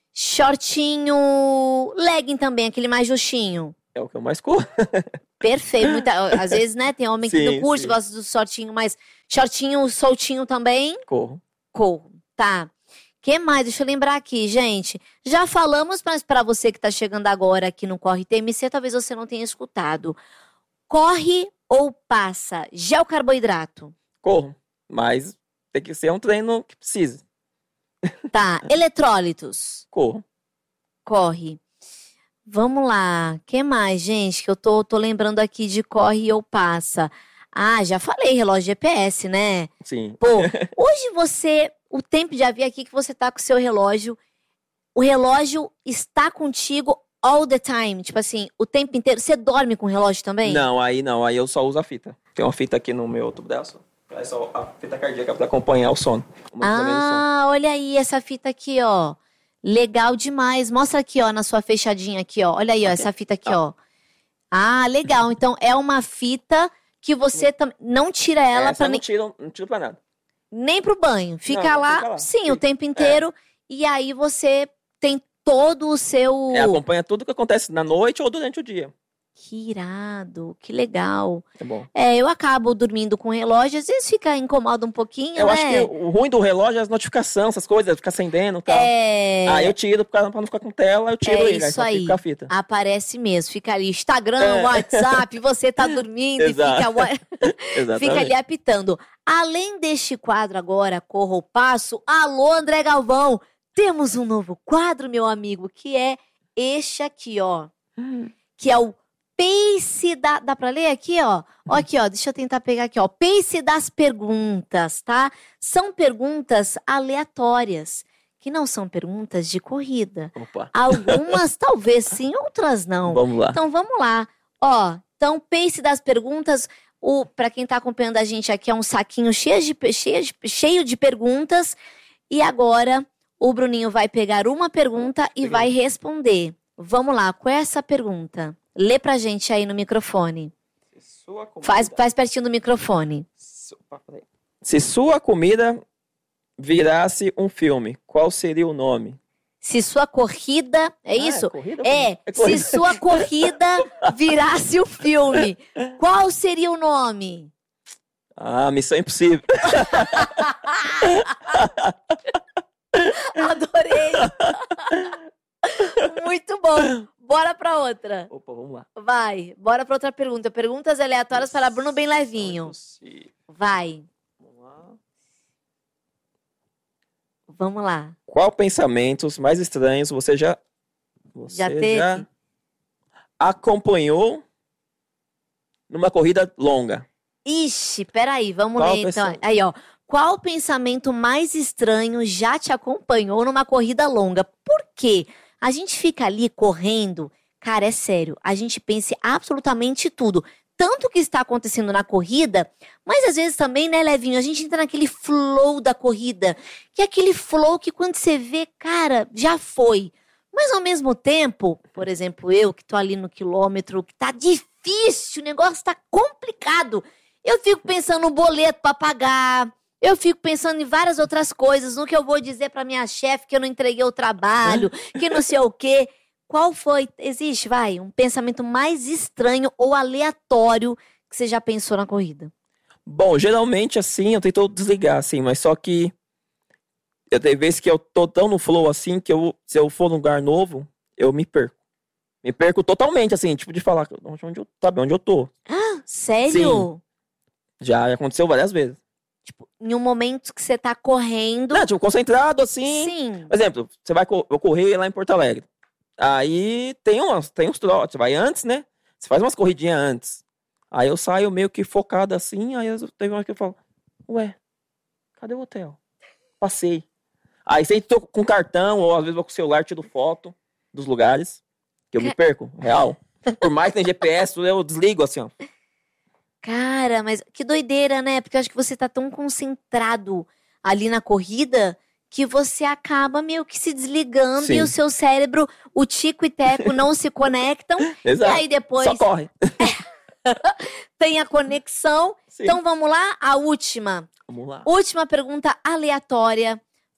Shortinho, legging também, aquele mais justinho. É o que eu mais corro. Perfeito. Muita, às vezes, né, tem homem que Sim, não curte, sim. gosta do shortinho, mas shortinho soltinho também, Corro. corro. Tá. Que mais? Deixa eu lembrar aqui, gente. Já falamos, mas para você que tá chegando agora aqui no Corre T M C, talvez você não tenha escutado. Corre ou passa? Gel carboidrato. Corro. Mas tem que ser um treino que precisa. Tá. Eletrólitos. Corro. Corre. Vamos lá. Que mais, gente? Que eu tô, tô lembrando aqui de corre ou passa. Ah, já falei, relógio G P S, né? Sim. Pô, hoje você... O tempo já vi aqui que você tá com o seu relógio. O relógio está contigo all the time. Tipo assim, o tempo inteiro. Você dorme com o relógio também? Não, aí não. Aí eu só uso a fita. Tem uma fita aqui no meu tubo braço. É só a fita cardíaca pra acompanhar o sono. O monitoramento do sono. Ah, olha aí essa fita aqui, ó. Legal demais. Mostra aqui, ó, na sua fechadinha aqui, ó. Olha aí, ó, essa fita aqui, ó. Ah, legal. Então, é uma fita que você tam- não tira ela Essa pra eu nem, não tiro, não tiro pra nada. nem pro banho. Fica, Não, lá, fica lá. sim, o Fica. tempo inteiro. E aí você tem todo o seu... É, acompanha tudo que acontece na noite ou durante o dia. Que irado, que legal. É bom. É, eu acabo dormindo com o relógio, às vezes fica incomoda um pouquinho, Eu né? acho que o ruim do relógio é as notificações, essas coisas, ficar acendendo e tal. É... Aí eu tiro pra pra não ficar com tela, eu tiro É ele, aí isso só aí. fica com a fita. Aparece mesmo, fica ali Instagram, É. WhatsApp, você tá dormindo e Exato. fica, wa- Exatamente. fica ali apitando. Além deste quadro agora, Corra ou Passo, alô André Galvão, temos um novo quadro, meu amigo, que é este aqui, ó. Que é o Pace da... Dá pra ler aqui, ó? Ó aqui, ó, deixa eu tentar pegar aqui, ó. Pace das perguntas, tá? São perguntas aleatórias, que não são perguntas de corrida. Opa, Algumas talvez sim, outras não. vamos lá. Então vamos lá. Ó, então pace das perguntas. O, para quem tá acompanhando a gente aqui, é um saquinho cheio de, cheio, de, cheio de perguntas. E agora o Bruninho vai pegar uma pergunta e Peguei. vai responder. Vamos lá, qual é essa pergunta? Lê pra gente aí no microfone. Se sua comida... Faz, faz pertinho do microfone. Su- opa, peraí. Se sua comida virasse um filme, qual seria o nome? Se sua corrida. É Ah, isso? corrida ou É, comida? se corrida. sua corrida virasse o filme, qual seria o nome? Ah, Missão Impossível. Adorei! Muito bom. Bora pra outra. Opa, vamos lá. Vai, bora pra outra pergunta. Perguntas aleatórias para Bruno bem levinho. Impossível. Vai, Vamos lá. vamos lá. Qual pensamentos mais estranhos você já você Já teve? já acompanhou numa corrida longa? Ixi, peraí, vamos Qual ler então. pensamento? Aí, ó. Qual pensamento mais estranho já te acompanhou numa corrida longa? Por quê? A gente fica ali correndo, cara, é sério, a gente pensa em absolutamente tudo. Tanto que está acontecendo na corrida, mas às vezes também, né, Levinho, a gente entra naquele flow da corrida, que é aquele flow que quando você vê, cara, já foi. Mas ao mesmo tempo, por exemplo, eu que tô ali no quilômetro, que tá difícil, o negócio tá complicado, eu fico pensando no boleto pra pagar, eu fico pensando em várias outras coisas, no que eu vou dizer pra minha chefe que eu não entreguei o trabalho, que não sei o quê. Qual foi, existe, vai, um pensamento mais estranho ou aleatório que você já pensou na corrida? Bom, geralmente assim, eu tento desligar assim, mas só que eu tenho vezes que eu tô tão no flow assim que eu, se eu for num lugar novo, eu me perco. Me perco totalmente assim, tipo de falar, onde eu, sabe, onde eu tô. Sério? Já aconteceu várias vezes. Tipo, em um momento que você tá correndo. Não, tipo, concentrado assim. Sim. Por exemplo, você vai co- eu correr lá em Porto Alegre. Aí tem umas, tem uns trotes, você vai antes, né? Você faz umas corridinhas antes. Aí eu saio meio que focado assim, aí eu, teve uma hora que eu falo, ué, cadê o hotel? Passei. Aí sempre tô com cartão, ou às vezes vou com o celular, tiro foto dos lugares, que eu me perco, real. Por mais que tem G P S, eu desligo assim, ó. Cara, mas que doideira, né? Porque eu acho que você tá tão concentrado ali na corrida que você acaba meio que se desligando Sim. e o seu cérebro, o tico e teco não se conectam. Exato. E aí depois Só corre. tem a conexão. Sim. Então vamos lá, a última. Vamos lá. Última pergunta aleatória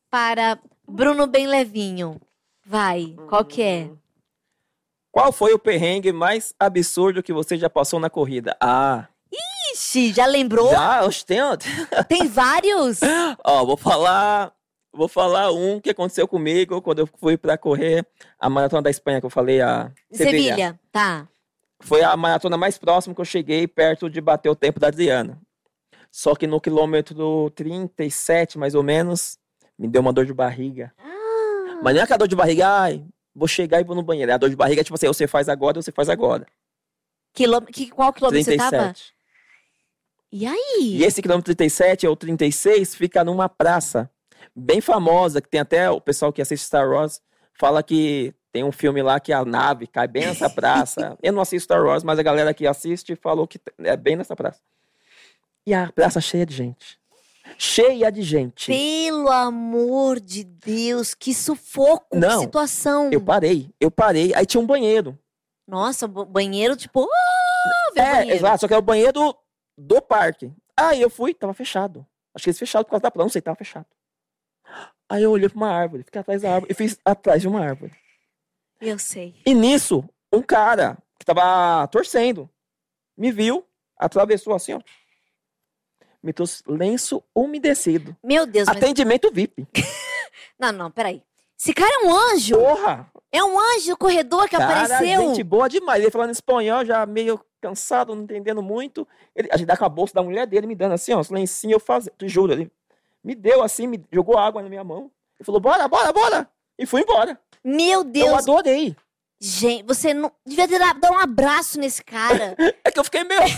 para Bruno Bem Levinho. Vai, qual que é? Qual foi o perrengue mais absurdo que você já passou na corrida? Ah, Ixi, já lembrou? já, oxe, tem... Tem vários? Ó, vou falar, vou falar um que aconteceu comigo quando eu fui pra correr a maratona da Espanha, que eu falei, a Sevilha. Sevilha, tá. Foi a maratona mais próxima que eu cheguei perto de bater o tempo da Adriana. Só que no quilômetro trinta e sete, mais ou menos, me deu uma dor de barriga. Ah, Mas não é aquela dor de barriga, ai, vou chegar e vou no banheiro. É a dor de barriga, tipo assim, ou você faz agora ou você faz agora. quilô- que, qual quilômetro você tava? trinta e sete. E aí? E esse quilômetro trinta e sete ou trinta e seis fica numa praça bem famosa, que tem até o pessoal que assiste Star Wars, fala que tem um filme lá que a nave cai bem nessa praça. Eu não assisto Star Wars, mas a galera que assiste falou que é bem nessa praça. E a praça cheia de gente. Cheia de gente. Pelo amor de Deus, que sufoco, Não, que situação. Eu parei, eu parei. Aí tinha um banheiro. Nossa, bo- banheiro, tipo, oh, ver É, banheiro. exato, só que era o banheiro do parque. Aí eu fui, tava fechado. Acho que eles fecharam por causa da praia, não sei, tava fechado. Aí eu olhei pra uma árvore, fiquei atrás da árvore, e fiz atrás de uma árvore. Eu sei. E nisso, um cara que tava torcendo, me viu, atravessou assim, ó. Me trouxe lenço umedecido. Meu Deus, mas... Atendimento V I P. Não, não, peraí. Esse cara é um anjo. Porra! É um anjo do corredor que Cara, apareceu. gente boa demais. Ele falando espanhol, já meio cansado, não entendendo muito. Ele, a gente dá com a bolsa da mulher dele, me dando assim, ó, os lencinhos, eu fazia, te juro. Ele me deu assim, me jogou água na minha mão. Ele falou, bora, bora, bora. E fui embora. Meu Deus. Eu adorei. Gente, você não devia ter dado um abraço nesse cara. É que eu fiquei meio...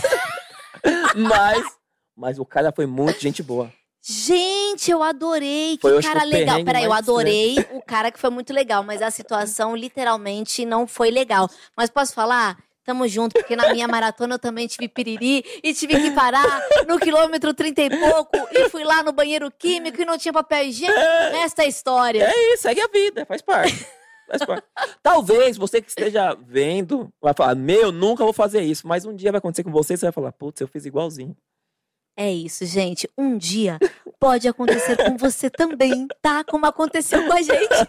mas, mas o cara foi muito gente boa. Gente, eu adorei. Que Foi, eu acho cara que o legal. perrengue Peraí, eu mais adorei o cara que foi muito legal, mas a situação literalmente não foi legal. Mas posso falar? Tamo junto, porque na minha maratona eu também tive piriri e tive que parar no quilômetro trinta e pouco e fui lá no banheiro químico e não tinha papel higiênico. Esta é a história. É isso, segue a vida, faz parte. Faz parte. Talvez você que esteja vendo vai falar, meu, nunca vou fazer isso. Mas um dia vai acontecer com você e você vai falar, putz, eu fiz igualzinho. É isso, gente. Um dia pode acontecer com você também, tá? Como aconteceu com a gente.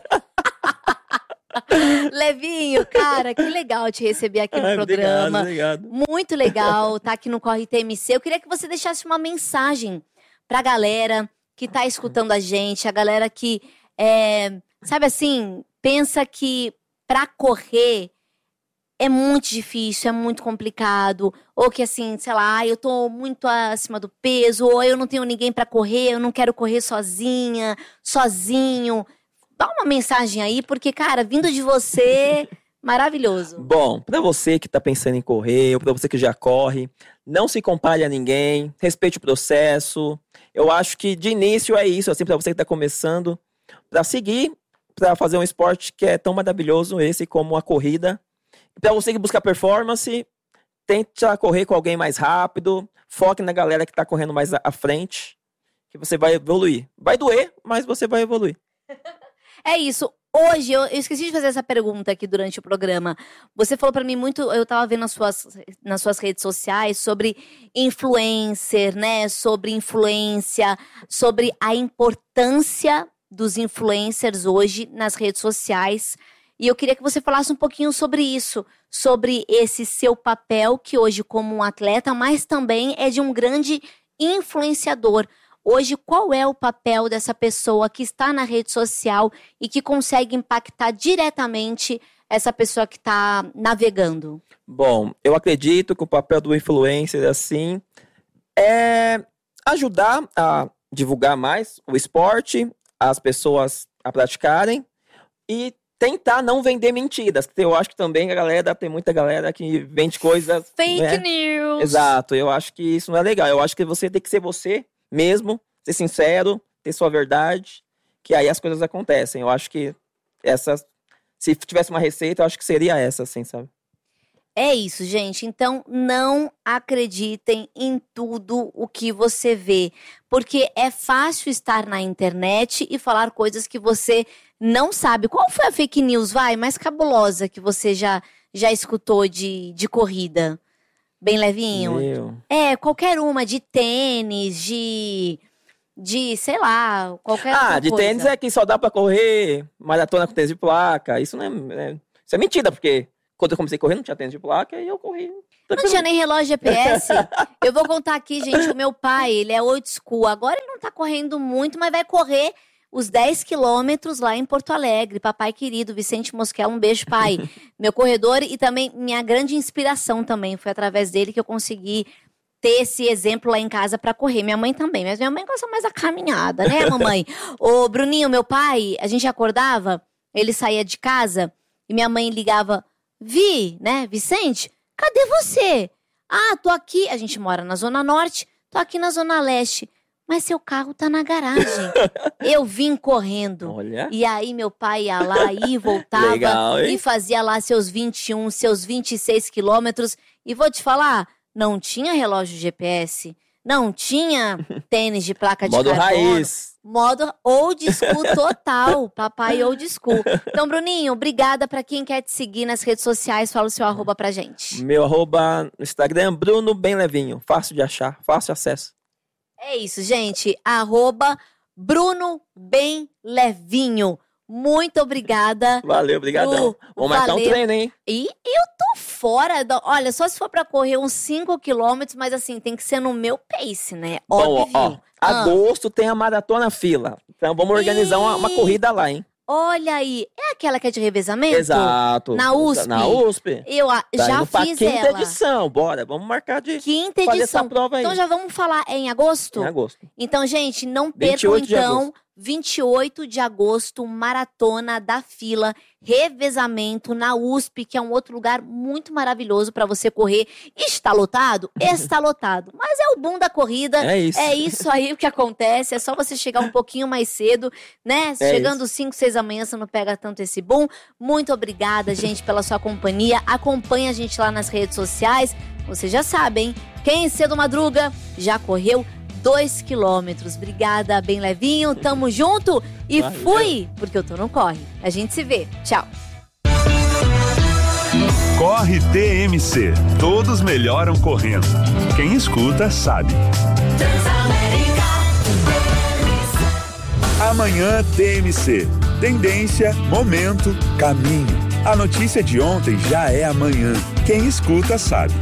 Levinho, cara, que legal te receber aqui no Ai, programa. Obrigado, obrigado. Muito legal tá aqui no Corre T M C. Eu queria que você deixasse uma mensagem pra galera que tá escutando a gente, a galera que, é, sabe assim, pensa que pra correr é muito difícil, é muito complicado, ou que assim, sei lá, eu tô muito acima do peso, ou eu não tenho ninguém pra correr, eu não quero correr sozinha, sozinho. Dá uma mensagem aí, porque, cara, vindo de você, maravilhoso. Bom, pra você que tá pensando em correr, ou pra você que já corre, não se compare a ninguém, respeite o processo. Eu acho que de início é isso, assim, pra você que tá começando, pra seguir, pra fazer um esporte que é tão maravilhoso esse como a corrida. Pra você que busca performance, tenta correr com alguém mais rápido, foque na galera que tá correndo mais à frente, que você vai evoluir. Vai doer, mas você vai evoluir. É isso. Hoje, eu, eu esqueci de fazer essa pergunta aqui durante o programa. Você falou pra mim muito, eu tava vendo nas suas, nas suas redes sociais sobre influencer, né? Sobre influência, sobre a importância dos influencers hoje nas redes sociais. E eu queria que você falasse um pouquinho sobre isso, sobre esse seu papel, que hoje como um atleta, mas também é de um grande influenciador. Hoje, qual é o papel dessa pessoa que está na rede social e que consegue impactar diretamente essa pessoa que está navegando? Bom, eu acredito que o papel do influencer, assim, é ajudar a divulgar mais o esporte, as pessoas a praticarem e tentar não vender mentiras. Eu acho que também a galera, tem muita galera que vende coisas... Fake né? news! Exato, eu acho que isso não é legal. Eu acho que você tem que ser você mesmo, ser sincero, ter sua verdade, que aí as coisas acontecem. Eu acho que essa... Se tivesse uma receita, eu acho que seria essa, assim, sabe? É isso, gente. Então, não acreditem em tudo o que você vê. Porque é fácil estar na internet e falar coisas que você não sabe. Qual foi a fake news, vai, mais cabulosa que você já, já escutou de, de corrida? Bem levinho? Meu. É, qualquer uma, de tênis, de... de, sei lá, qualquer Ah, outra de coisa. tênis é que só dá pra correr maratona com tênis de placa. Isso não é, é- isso é mentira, porque quando eu comecei a correr não tinha tênis de placa e eu corri. Não tinha nem relógio G P S. Eu vou contar aqui, gente, o meu pai, ele é old school. Agora ele não tá correndo muito, mas vai correr os dez quilômetros lá em Porto Alegre. Papai querido, Vicente Mosquela, um beijo, pai. Meu corredor e também minha grande inspiração também. Foi através dele que eu consegui ter esse exemplo lá em casa pra correr. Minha mãe também, mas minha mãe gosta mais da caminhada, né, mamãe? Ô, Bruninho, meu pai, a gente acordava, ele saía de casa e minha mãe ligava, Vi, né, Vicente, cadê você? Ah, tô aqui, a gente mora na Zona Norte, tô aqui na Zona Leste. Mas seu carro tá na garagem. Eu vim correndo. Olha. E aí meu pai ia lá e voltava. Legal, hein? E fazia lá seus vinte e um, seus vinte e seis quilômetros. E vou te falar, não tinha relógio G P S. Não tinha tênis de placa de Modo carbono. raiz. Modo old school total. Papai old school. Então, Bruninho, obrigada pra quem quer te seguir nas redes sociais. Fala o seu arroba pra gente. Meu arroba no Instagram, Bruno Bem Levinho. Fácil de achar, fácil acesso. É isso, gente. Arroba Bruno Bem Levinho. Muito obrigada. Valeu, obrigadão. Bru, Vamos marcar um valeu. treino, hein? E eu tô fora. Da... Olha, só se for pra correr uns cinco quilômetros, mas assim, tem que ser no meu pace, né? Bom, Óbvio. ó, Ah. agosto tem a Maratona Fila. Então vamos organizar uma, uma Ih. corrida lá, hein? Olha aí. É aquela que é de revezamento? Exato. Na U S P? Na U S P. Eu a- Tá já indo pra fiz quinta ela. edição. Bora, vamos marcar de Quinta fazer edição. essa prova aí. Então já vamos falar é em agosto? Em agosto. Então, gente, não vinte e percam, oito de então, agosto. vinte e oito de agosto, Maratona da Fila, revezamento na U S P, que é um outro lugar muito maravilhoso para você correr. Está lotado? Está lotado. Mas é o boom da corrida. É isso. É isso aí o que acontece. É só você chegar um pouquinho mais cedo, né? É Chegando cinco, seis da manhã, você não pega tanto esse boom. Muito obrigada, gente, pela sua companhia. Acompanhe a gente lá nas redes sociais. Vocês já sabem, quem cedo madruga já correu dois quilômetros. Obrigada, Bem Levinho. Tamo junto e Valeu. fui, porque eu tô no corre. A gente se vê. Tchau. Corre T M C. Todos melhoram correndo. Quem escuta sabe. Amanhã T M C. Tendência, momento, caminho. A notícia de ontem já é amanhã. Quem escuta sabe.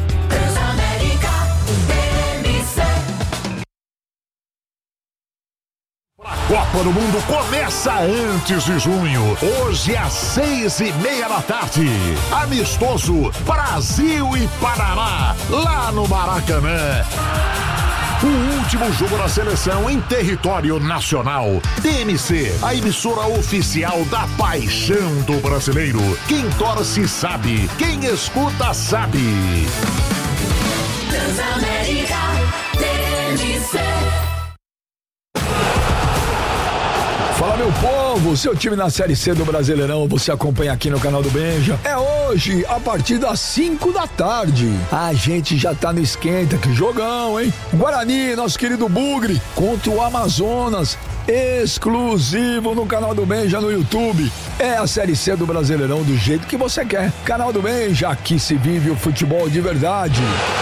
Copa do Mundo começa antes de junho. Hoje às seis e meia da tarde. Amistoso Brasil e Panamá, lá no Maracanã. O último jogo da seleção em território nacional. T M C, a emissora oficial da paixão do brasileiro. Quem torce sabe, quem escuta sabe. Transamérica, T M C. Fala, meu povo, seu time na Série C do Brasileirão, você acompanha aqui no canal do Benja. É hoje, a partir das cinco da tarde. A gente já tá no esquenta, que jogão, hein? Guarani, nosso querido Bugre, contra o Amazonas, exclusivo no canal do Benja no YouTube. É a Série C do Brasileirão do jeito que você quer. Canal do Benja, aqui se vive o futebol de verdade.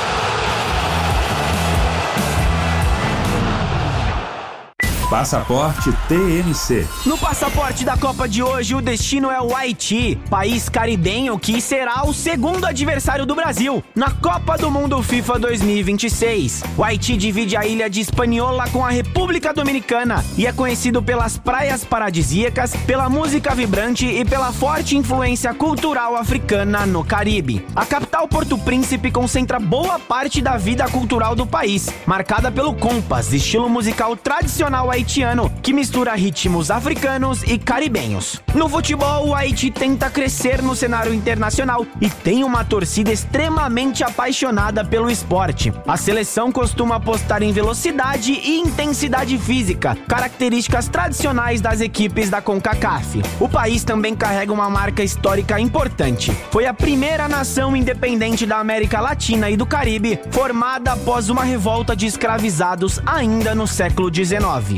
Passaporte T M C. No passaporte da Copa de hoje, o destino é o Haiti, país caribenho que será o segundo adversário do Brasil na Copa do Mundo FIFA dois mil e vinte e seis. O Haiti divide a ilha de Hispaniola com a República Dominicana e é conhecido pelas praias paradisíacas, pela música vibrante e pela forte influência cultural africana no Caribe. A capital Porto Príncipe concentra boa parte da vida cultural do país, marcada pelo compas, estilo musical tradicional haitiano, que mistura ritmos africanos e caribenhos. No futebol, o Haiti tenta crescer no cenário internacional e tem uma torcida extremamente apaixonada pelo esporte. A seleção costuma apostar em velocidade e intensidade física, características tradicionais das equipes da CONCACAF. O país também carrega uma marca histórica importante. Foi a primeira nação independente da América Latina e do Caribe, formada após uma revolta de escravizados ainda no século dezenove.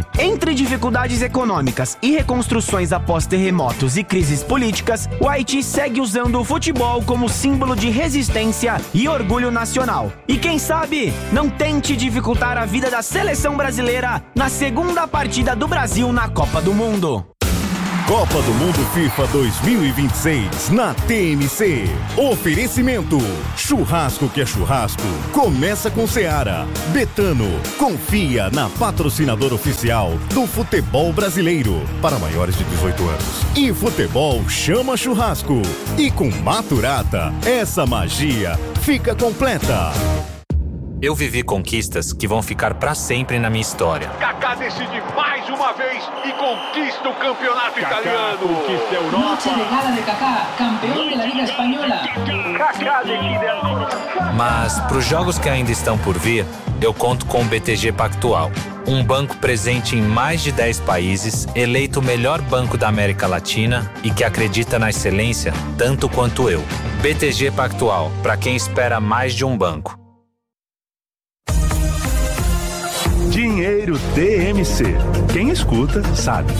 Entre dificuldades econômicas e reconstruções após terremotos e crises políticas, o Haiti segue usando o futebol como símbolo de resistência e orgulho nacional. E quem sabe, não tente dificultar a vida da seleção brasileira na segunda partida do Brasil na Copa do Mundo. Copa do Mundo FIFA dois mil e vinte e seis na T M C. Oferecimento: churrasco que é churrasco. Começa com Seara. Betano. Confia na patrocinadora oficial do futebol brasileiro para maiores de dezoito anos. E futebol chama churrasco. E com Maturata, essa magia fica completa. Eu vivi conquistas que vão ficar pra sempre na minha história. Kaká decide mais uma vez e conquista o campeonato Kaká italiano. conquista a Europa. Noche de gala de Kaká, campeão da Liga Espanhola. Kaká decide ancora. Mas pros jogos que ainda estão por vir, eu conto com o B T G Pactual. Um banco presente em mais de dez países, eleito o melhor banco da América Latina e que acredita na excelência tanto quanto eu. B T G Pactual, pra quem espera mais de um banco. Dinheiro T M C. Quem escuta, sabe.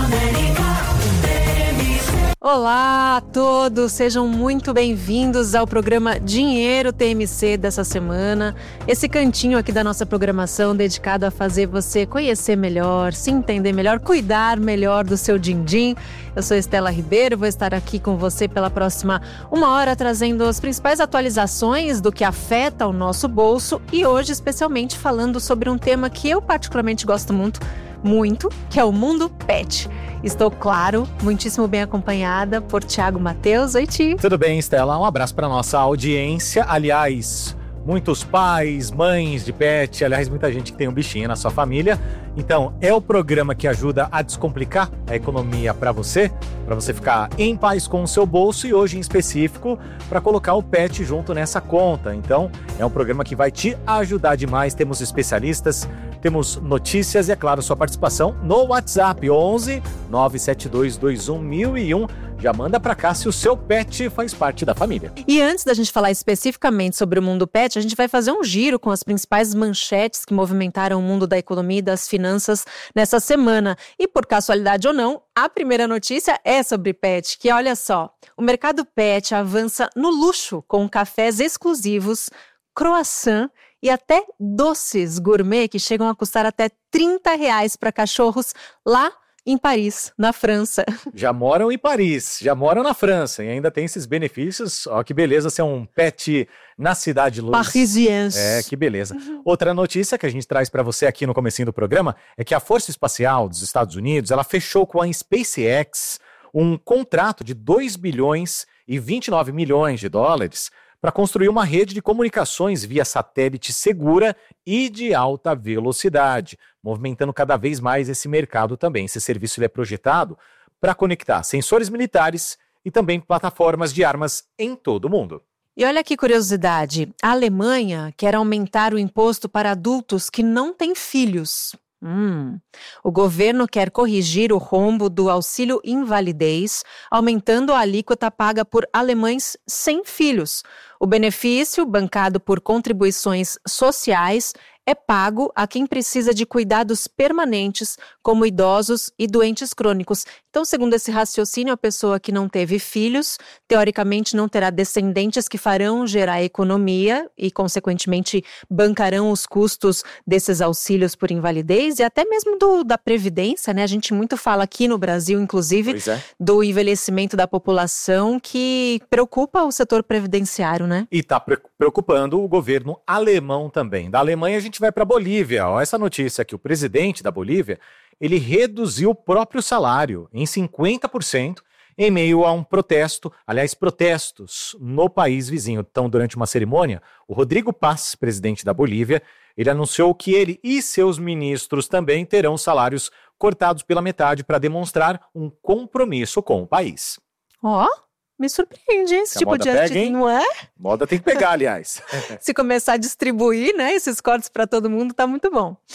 Olá a todos, sejam muito bem-vindos ao programa Dinheiro T M C dessa semana. Esse cantinho aqui da nossa programação dedicado a fazer você conhecer melhor, se entender melhor, cuidar melhor do seu din-din. Eu sou Estela Ribeiro, vou estar aqui com você pela próxima uma hora trazendo as principais atualizações do que afeta o nosso bolso e hoje especialmente falando sobre um tema que eu particularmente gosto muito, muito, que é o mundo pet. Estou, claro, muitíssimo bem acompanhada por Thiago Matheus. Oi, Ti. Tudo bem, Estela? Um abraço para nossa audiência. Aliás, muitos pais, mães de pet, aliás, muita gente que tem um bichinho na sua família. Então, é o programa que ajuda a descomplicar a economia para você, para você ficar em paz com o seu bolso e hoje em específico para colocar o pet junto nessa conta. Então, é um programa que vai te ajudar demais. Temos especialistas, temos notícias e, é claro, sua participação no WhatsApp onze nove sete dois dois um mil e um. Já manda pra cá se o seu pet faz parte da família. E antes da gente falar especificamente sobre o mundo pet, a gente vai fazer um giro com as principais manchetes que movimentaram o mundo da economia e das finanças nessa semana. E por casualidade ou não, a primeira notícia é sobre pet, que olha só, o mercado pet avança no luxo com cafés exclusivos, croissant e até doces gourmet que chegam a custar até trinta reais para cachorros lá em Paris, na França. Já moram em Paris, já moram na França e ainda tem esses benefícios. Ó, que beleza ser um pet na cidade luz. Parisiense. É, que beleza. Outra notícia que a gente traz para você aqui no comecinho do programa é que a Força Espacial dos Estados Unidos, ela fechou com a SpaceX um contrato de dois bilhões e vinte e nove milhões de dólares para construir uma rede de comunicações via satélite segura e de alta velocidade, movimentando cada vez mais esse mercado também. Esse serviço ele é projetado para conectar sensores militares e também plataformas de armas em todo o mundo. E olha que curiosidade, a Alemanha quer aumentar o imposto para adultos que não têm filhos. Hum. O governo quer corrigir o rombo do auxílio invalidez, aumentando a alíquota paga por alemães sem filhos. O benefício, bancado por contribuições sociais, é pago a quem precisa de cuidados permanentes, como idosos e doentes crônicos. Então, segundo esse raciocínio, a pessoa que não teve filhos, teoricamente não terá descendentes que farão gerar economia e, consequentemente, bancarão os custos desses auxílios por invalidez e até mesmo do, da previdência, né? A gente muito fala aqui no Brasil, inclusive, é. do envelhecimento da população que preocupa o setor previdenciário, né? E está preocupando o governo alemão também. Da Alemanha a gente vai para a Bolívia. Ó, essa notícia aqui, o presidente da Bolívia, ele reduziu o próprio salário em cinquenta por cento em meio a um protesto, aliás, protestos no país vizinho. Então, durante uma cerimônia, o Rodrigo Paz, presidente da Bolívia, ele anunciou que ele e seus ministros também terão salários cortados pela metade para demonstrar um compromisso com o país. Ó, oh, me surpreende esse Se tipo de atitude, não é? Moda tem que pegar, aliás. Se começar a distribuir, né, esses cortes para todo mundo, tá muito bom.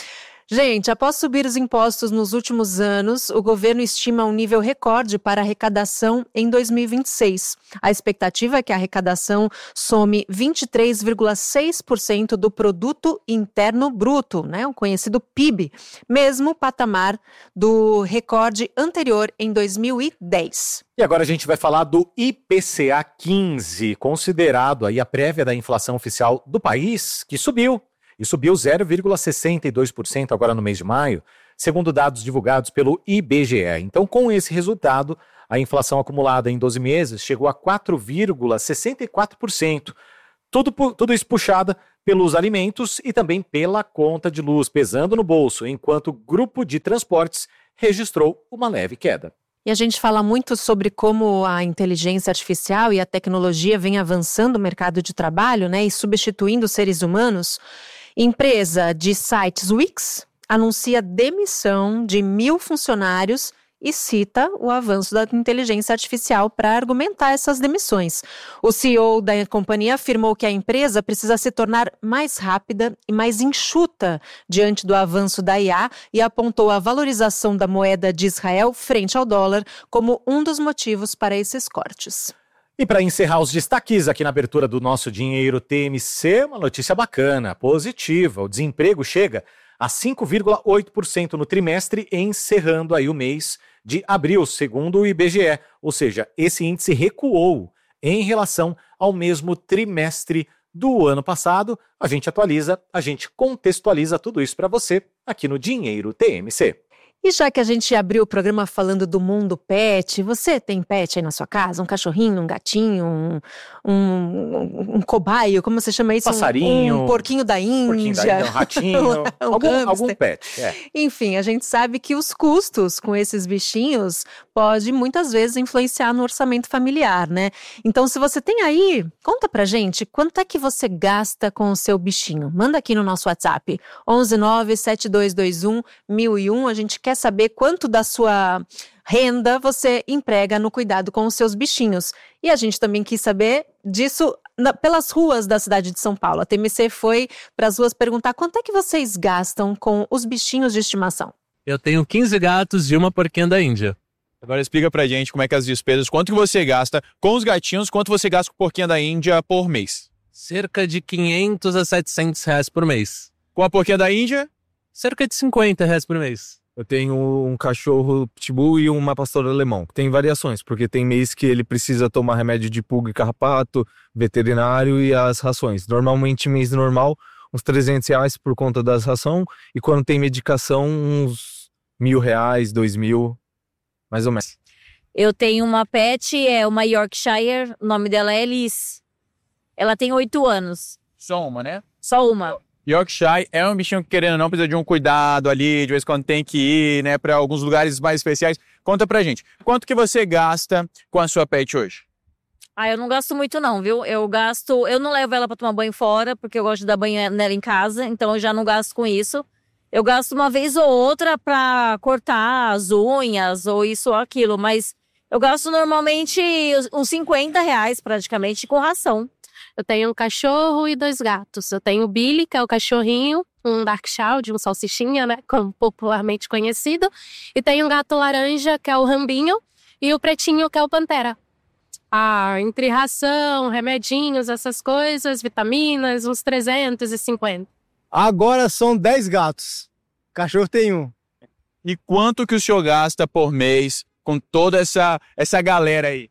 Gente, após subir os impostos nos últimos anos, o governo estima um nível recorde para a arrecadação em dois mil e vinte e seis. A expectativa é que a arrecadação some vinte e três vírgula seis por cento do Produto Interno Bruto, né, o conhecido P I B, mesmo patamar do recorde anterior em dois mil e dez. E agora a gente vai falar do I P C A quinze, considerado aí a prévia da inflação oficial do país, que subiu. E subiu zero vírgula sessenta e dois por cento agora no mês de maio, segundo dados divulgados pelo I B G E. Então, com esse resultado, a inflação acumulada em doze meses chegou a quatro vírgula sessenta e quatro por cento. Tudo, tudo isso puxada pelos alimentos e também pela conta de luz, pesando no bolso, enquanto o grupo de transportes registrou uma leve queda. E a gente fala muito sobre como a inteligência artificial e a tecnologia vem avançando no mercado de trabalho, né, e substituindo os seres humanos. Empresa de sites Wix anuncia demissão de mil funcionários e cita o avanço da inteligência artificial para argumentar essas demissões. O C E O da companhia afirmou que a empresa precisa se tornar mais rápida e mais enxuta diante do avanço da I A e apontou a valorização da moeda de Israel frente ao dólar como um dos motivos para esses cortes. E para encerrar os destaques aqui na abertura do nosso Dinheiro T M C, uma notícia bacana, positiva. O desemprego chega a cinco vírgula oito por cento no trimestre, encerrando aí o mês de abril, segundo o I B G E. Ou seja, esse índice recuou em relação ao mesmo trimestre do ano passado. A gente atualiza, a gente contextualiza tudo isso para você aqui no Dinheiro T M C. E já que a gente abriu o programa falando do mundo pet, você tem pet aí na sua casa? Um cachorrinho, um gatinho, um, um, um cobaio, como você chama isso? Passarinho. Um, um porquinho da Índia. Porquinho da Índia, um ratinho. um algum, algum pet, é. Enfim, a gente sabe que os custos com esses bichinhos pode muitas vezes influenciar no orçamento familiar, né? Então, se você tem aí, conta pra gente quanto é que você gasta com o seu bichinho. Manda aqui no nosso WhatsApp, onze nove sete dois dois um mil e um. A gente quer saber quanto da sua renda você emprega no cuidado com os seus bichinhos. E a gente também quis saber disso na, pelas ruas da cidade de São Paulo. A T M C foi para as ruas perguntar quanto é que vocês gastam com os bichinhos de estimação. Eu tenho quinze gatos e uma porquinha da Índia. Agora explica pra gente como é que as despesas, quanto que você gasta com os gatinhos, quanto você gasta com a porquinha da Índia por mês. Cerca de quinhentos a setecentos reais por mês. Com a porquinha da Índia? Cerca de cinquenta reais por mês. Eu tenho um cachorro pitbull e uma pastora alemão. Tem variações, porque tem mês que ele precisa tomar remédio de pulga e carrapato, veterinário e as rações. Normalmente, mês normal, uns trezentos reais por conta das rações. E quando tem medicação, uns mil reais, dois mil, mais ou menos. Eu tenho uma pet, é uma Yorkshire, o nome dela é Alice. Ela tem oito anos. Só uma, né? Só uma. Yorkshire é um bichinho que, querendo ou não, precisa de um cuidado ali, de vez em quando tem que ir, né, para alguns lugares mais especiais. Conta pra gente, quanto que você gasta com a sua pet hoje? Ah, eu não gasto muito não, viu? Eu gasto, eu não levo ela pra tomar banho fora, porque eu gosto de dar banho nela em casa, então eu já não gasto com isso. Eu gasto uma vez ou outra pra cortar as unhas, ou isso ou aquilo, mas eu gasto normalmente uns cinquenta reais praticamente com ração. Eu tenho um cachorro e dois gatos. Eu tenho o Billy, que é o cachorrinho, um Darkshaw, de um salsichinha, né, como popularmente conhecido. E tenho um gato laranja, que é o Rambinho, e o pretinho, que é o Pantera. Ah, entre ração, remedinhos, essas coisas, vitaminas, uns trezentos e cinquenta. Agora são dez gatos. O cachorro tem um. E quanto que o senhor gasta por mês com toda essa, essa galera aí?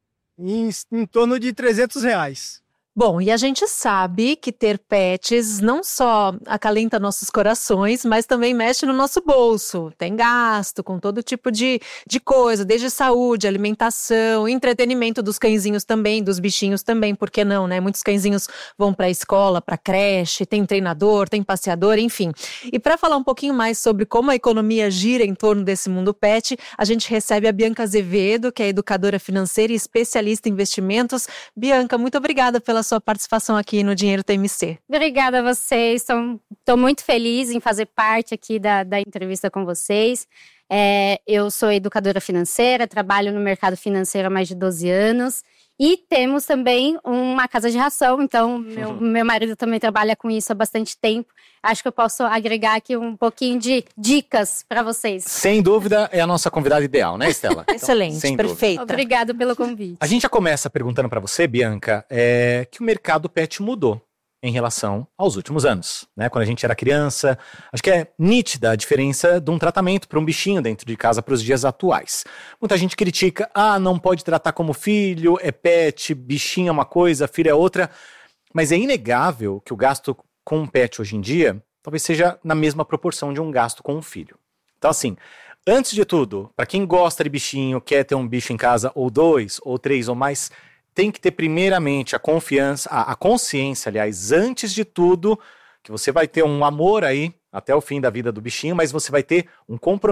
Em, em torno de trezentos reais. Bom, e a gente sabe que ter pets não só acalenta nossos corações, mas também mexe no nosso bolso. Tem gasto com todo tipo de, de coisa, desde saúde, alimentação, entretenimento dos cãezinhos também, dos bichinhos também, por que não, né? Muitos cãezinhos vão para a escola, para a creche, tem treinador, tem passeador, enfim. E para falar um pouquinho mais sobre como a economia gira em torno desse mundo pet, a gente recebe a Bianca Azevedo, que é educadora financeira e especialista em investimentos. Bianca, muito obrigada pela sua participação aqui no Dinheiro T M C. Obrigada a vocês, estou muito feliz em fazer parte aqui da, da entrevista com vocês. É, eu sou educadora financeira, trabalho no mercado financeiro há mais de doze anos. E temos também uma casa de ração, então meu, uhum. meu marido também trabalha com isso há bastante tempo. Acho que eu posso agregar aqui um pouquinho de dicas para vocês. Sem dúvida, é a nossa convidada ideal, né, Estela? Excelente, então, perfeita. Obrigada pelo convite. A gente já começa perguntando para você, Bianca, é, que o mercado pet mudou em relação aos últimos anos, né? Quando a gente era criança, acho que é nítida a diferença de um tratamento para um bichinho dentro de casa para os dias atuais. Muita gente critica, ah, não pode tratar como filho, é pet, bichinho é uma coisa, filho é outra, mas é inegável que o gasto com um pet hoje em dia talvez seja na mesma proporção de um gasto com um filho. Então assim, antes de tudo, para quem gosta de bichinho, quer ter um bicho em casa, ou dois, ou três, ou mais, tem que ter primeiramente a confiança, a, a consciência, aliás, antes de tudo, que você vai ter um amor aí até o fim da vida do bichinho, mas você vai ter um compromisso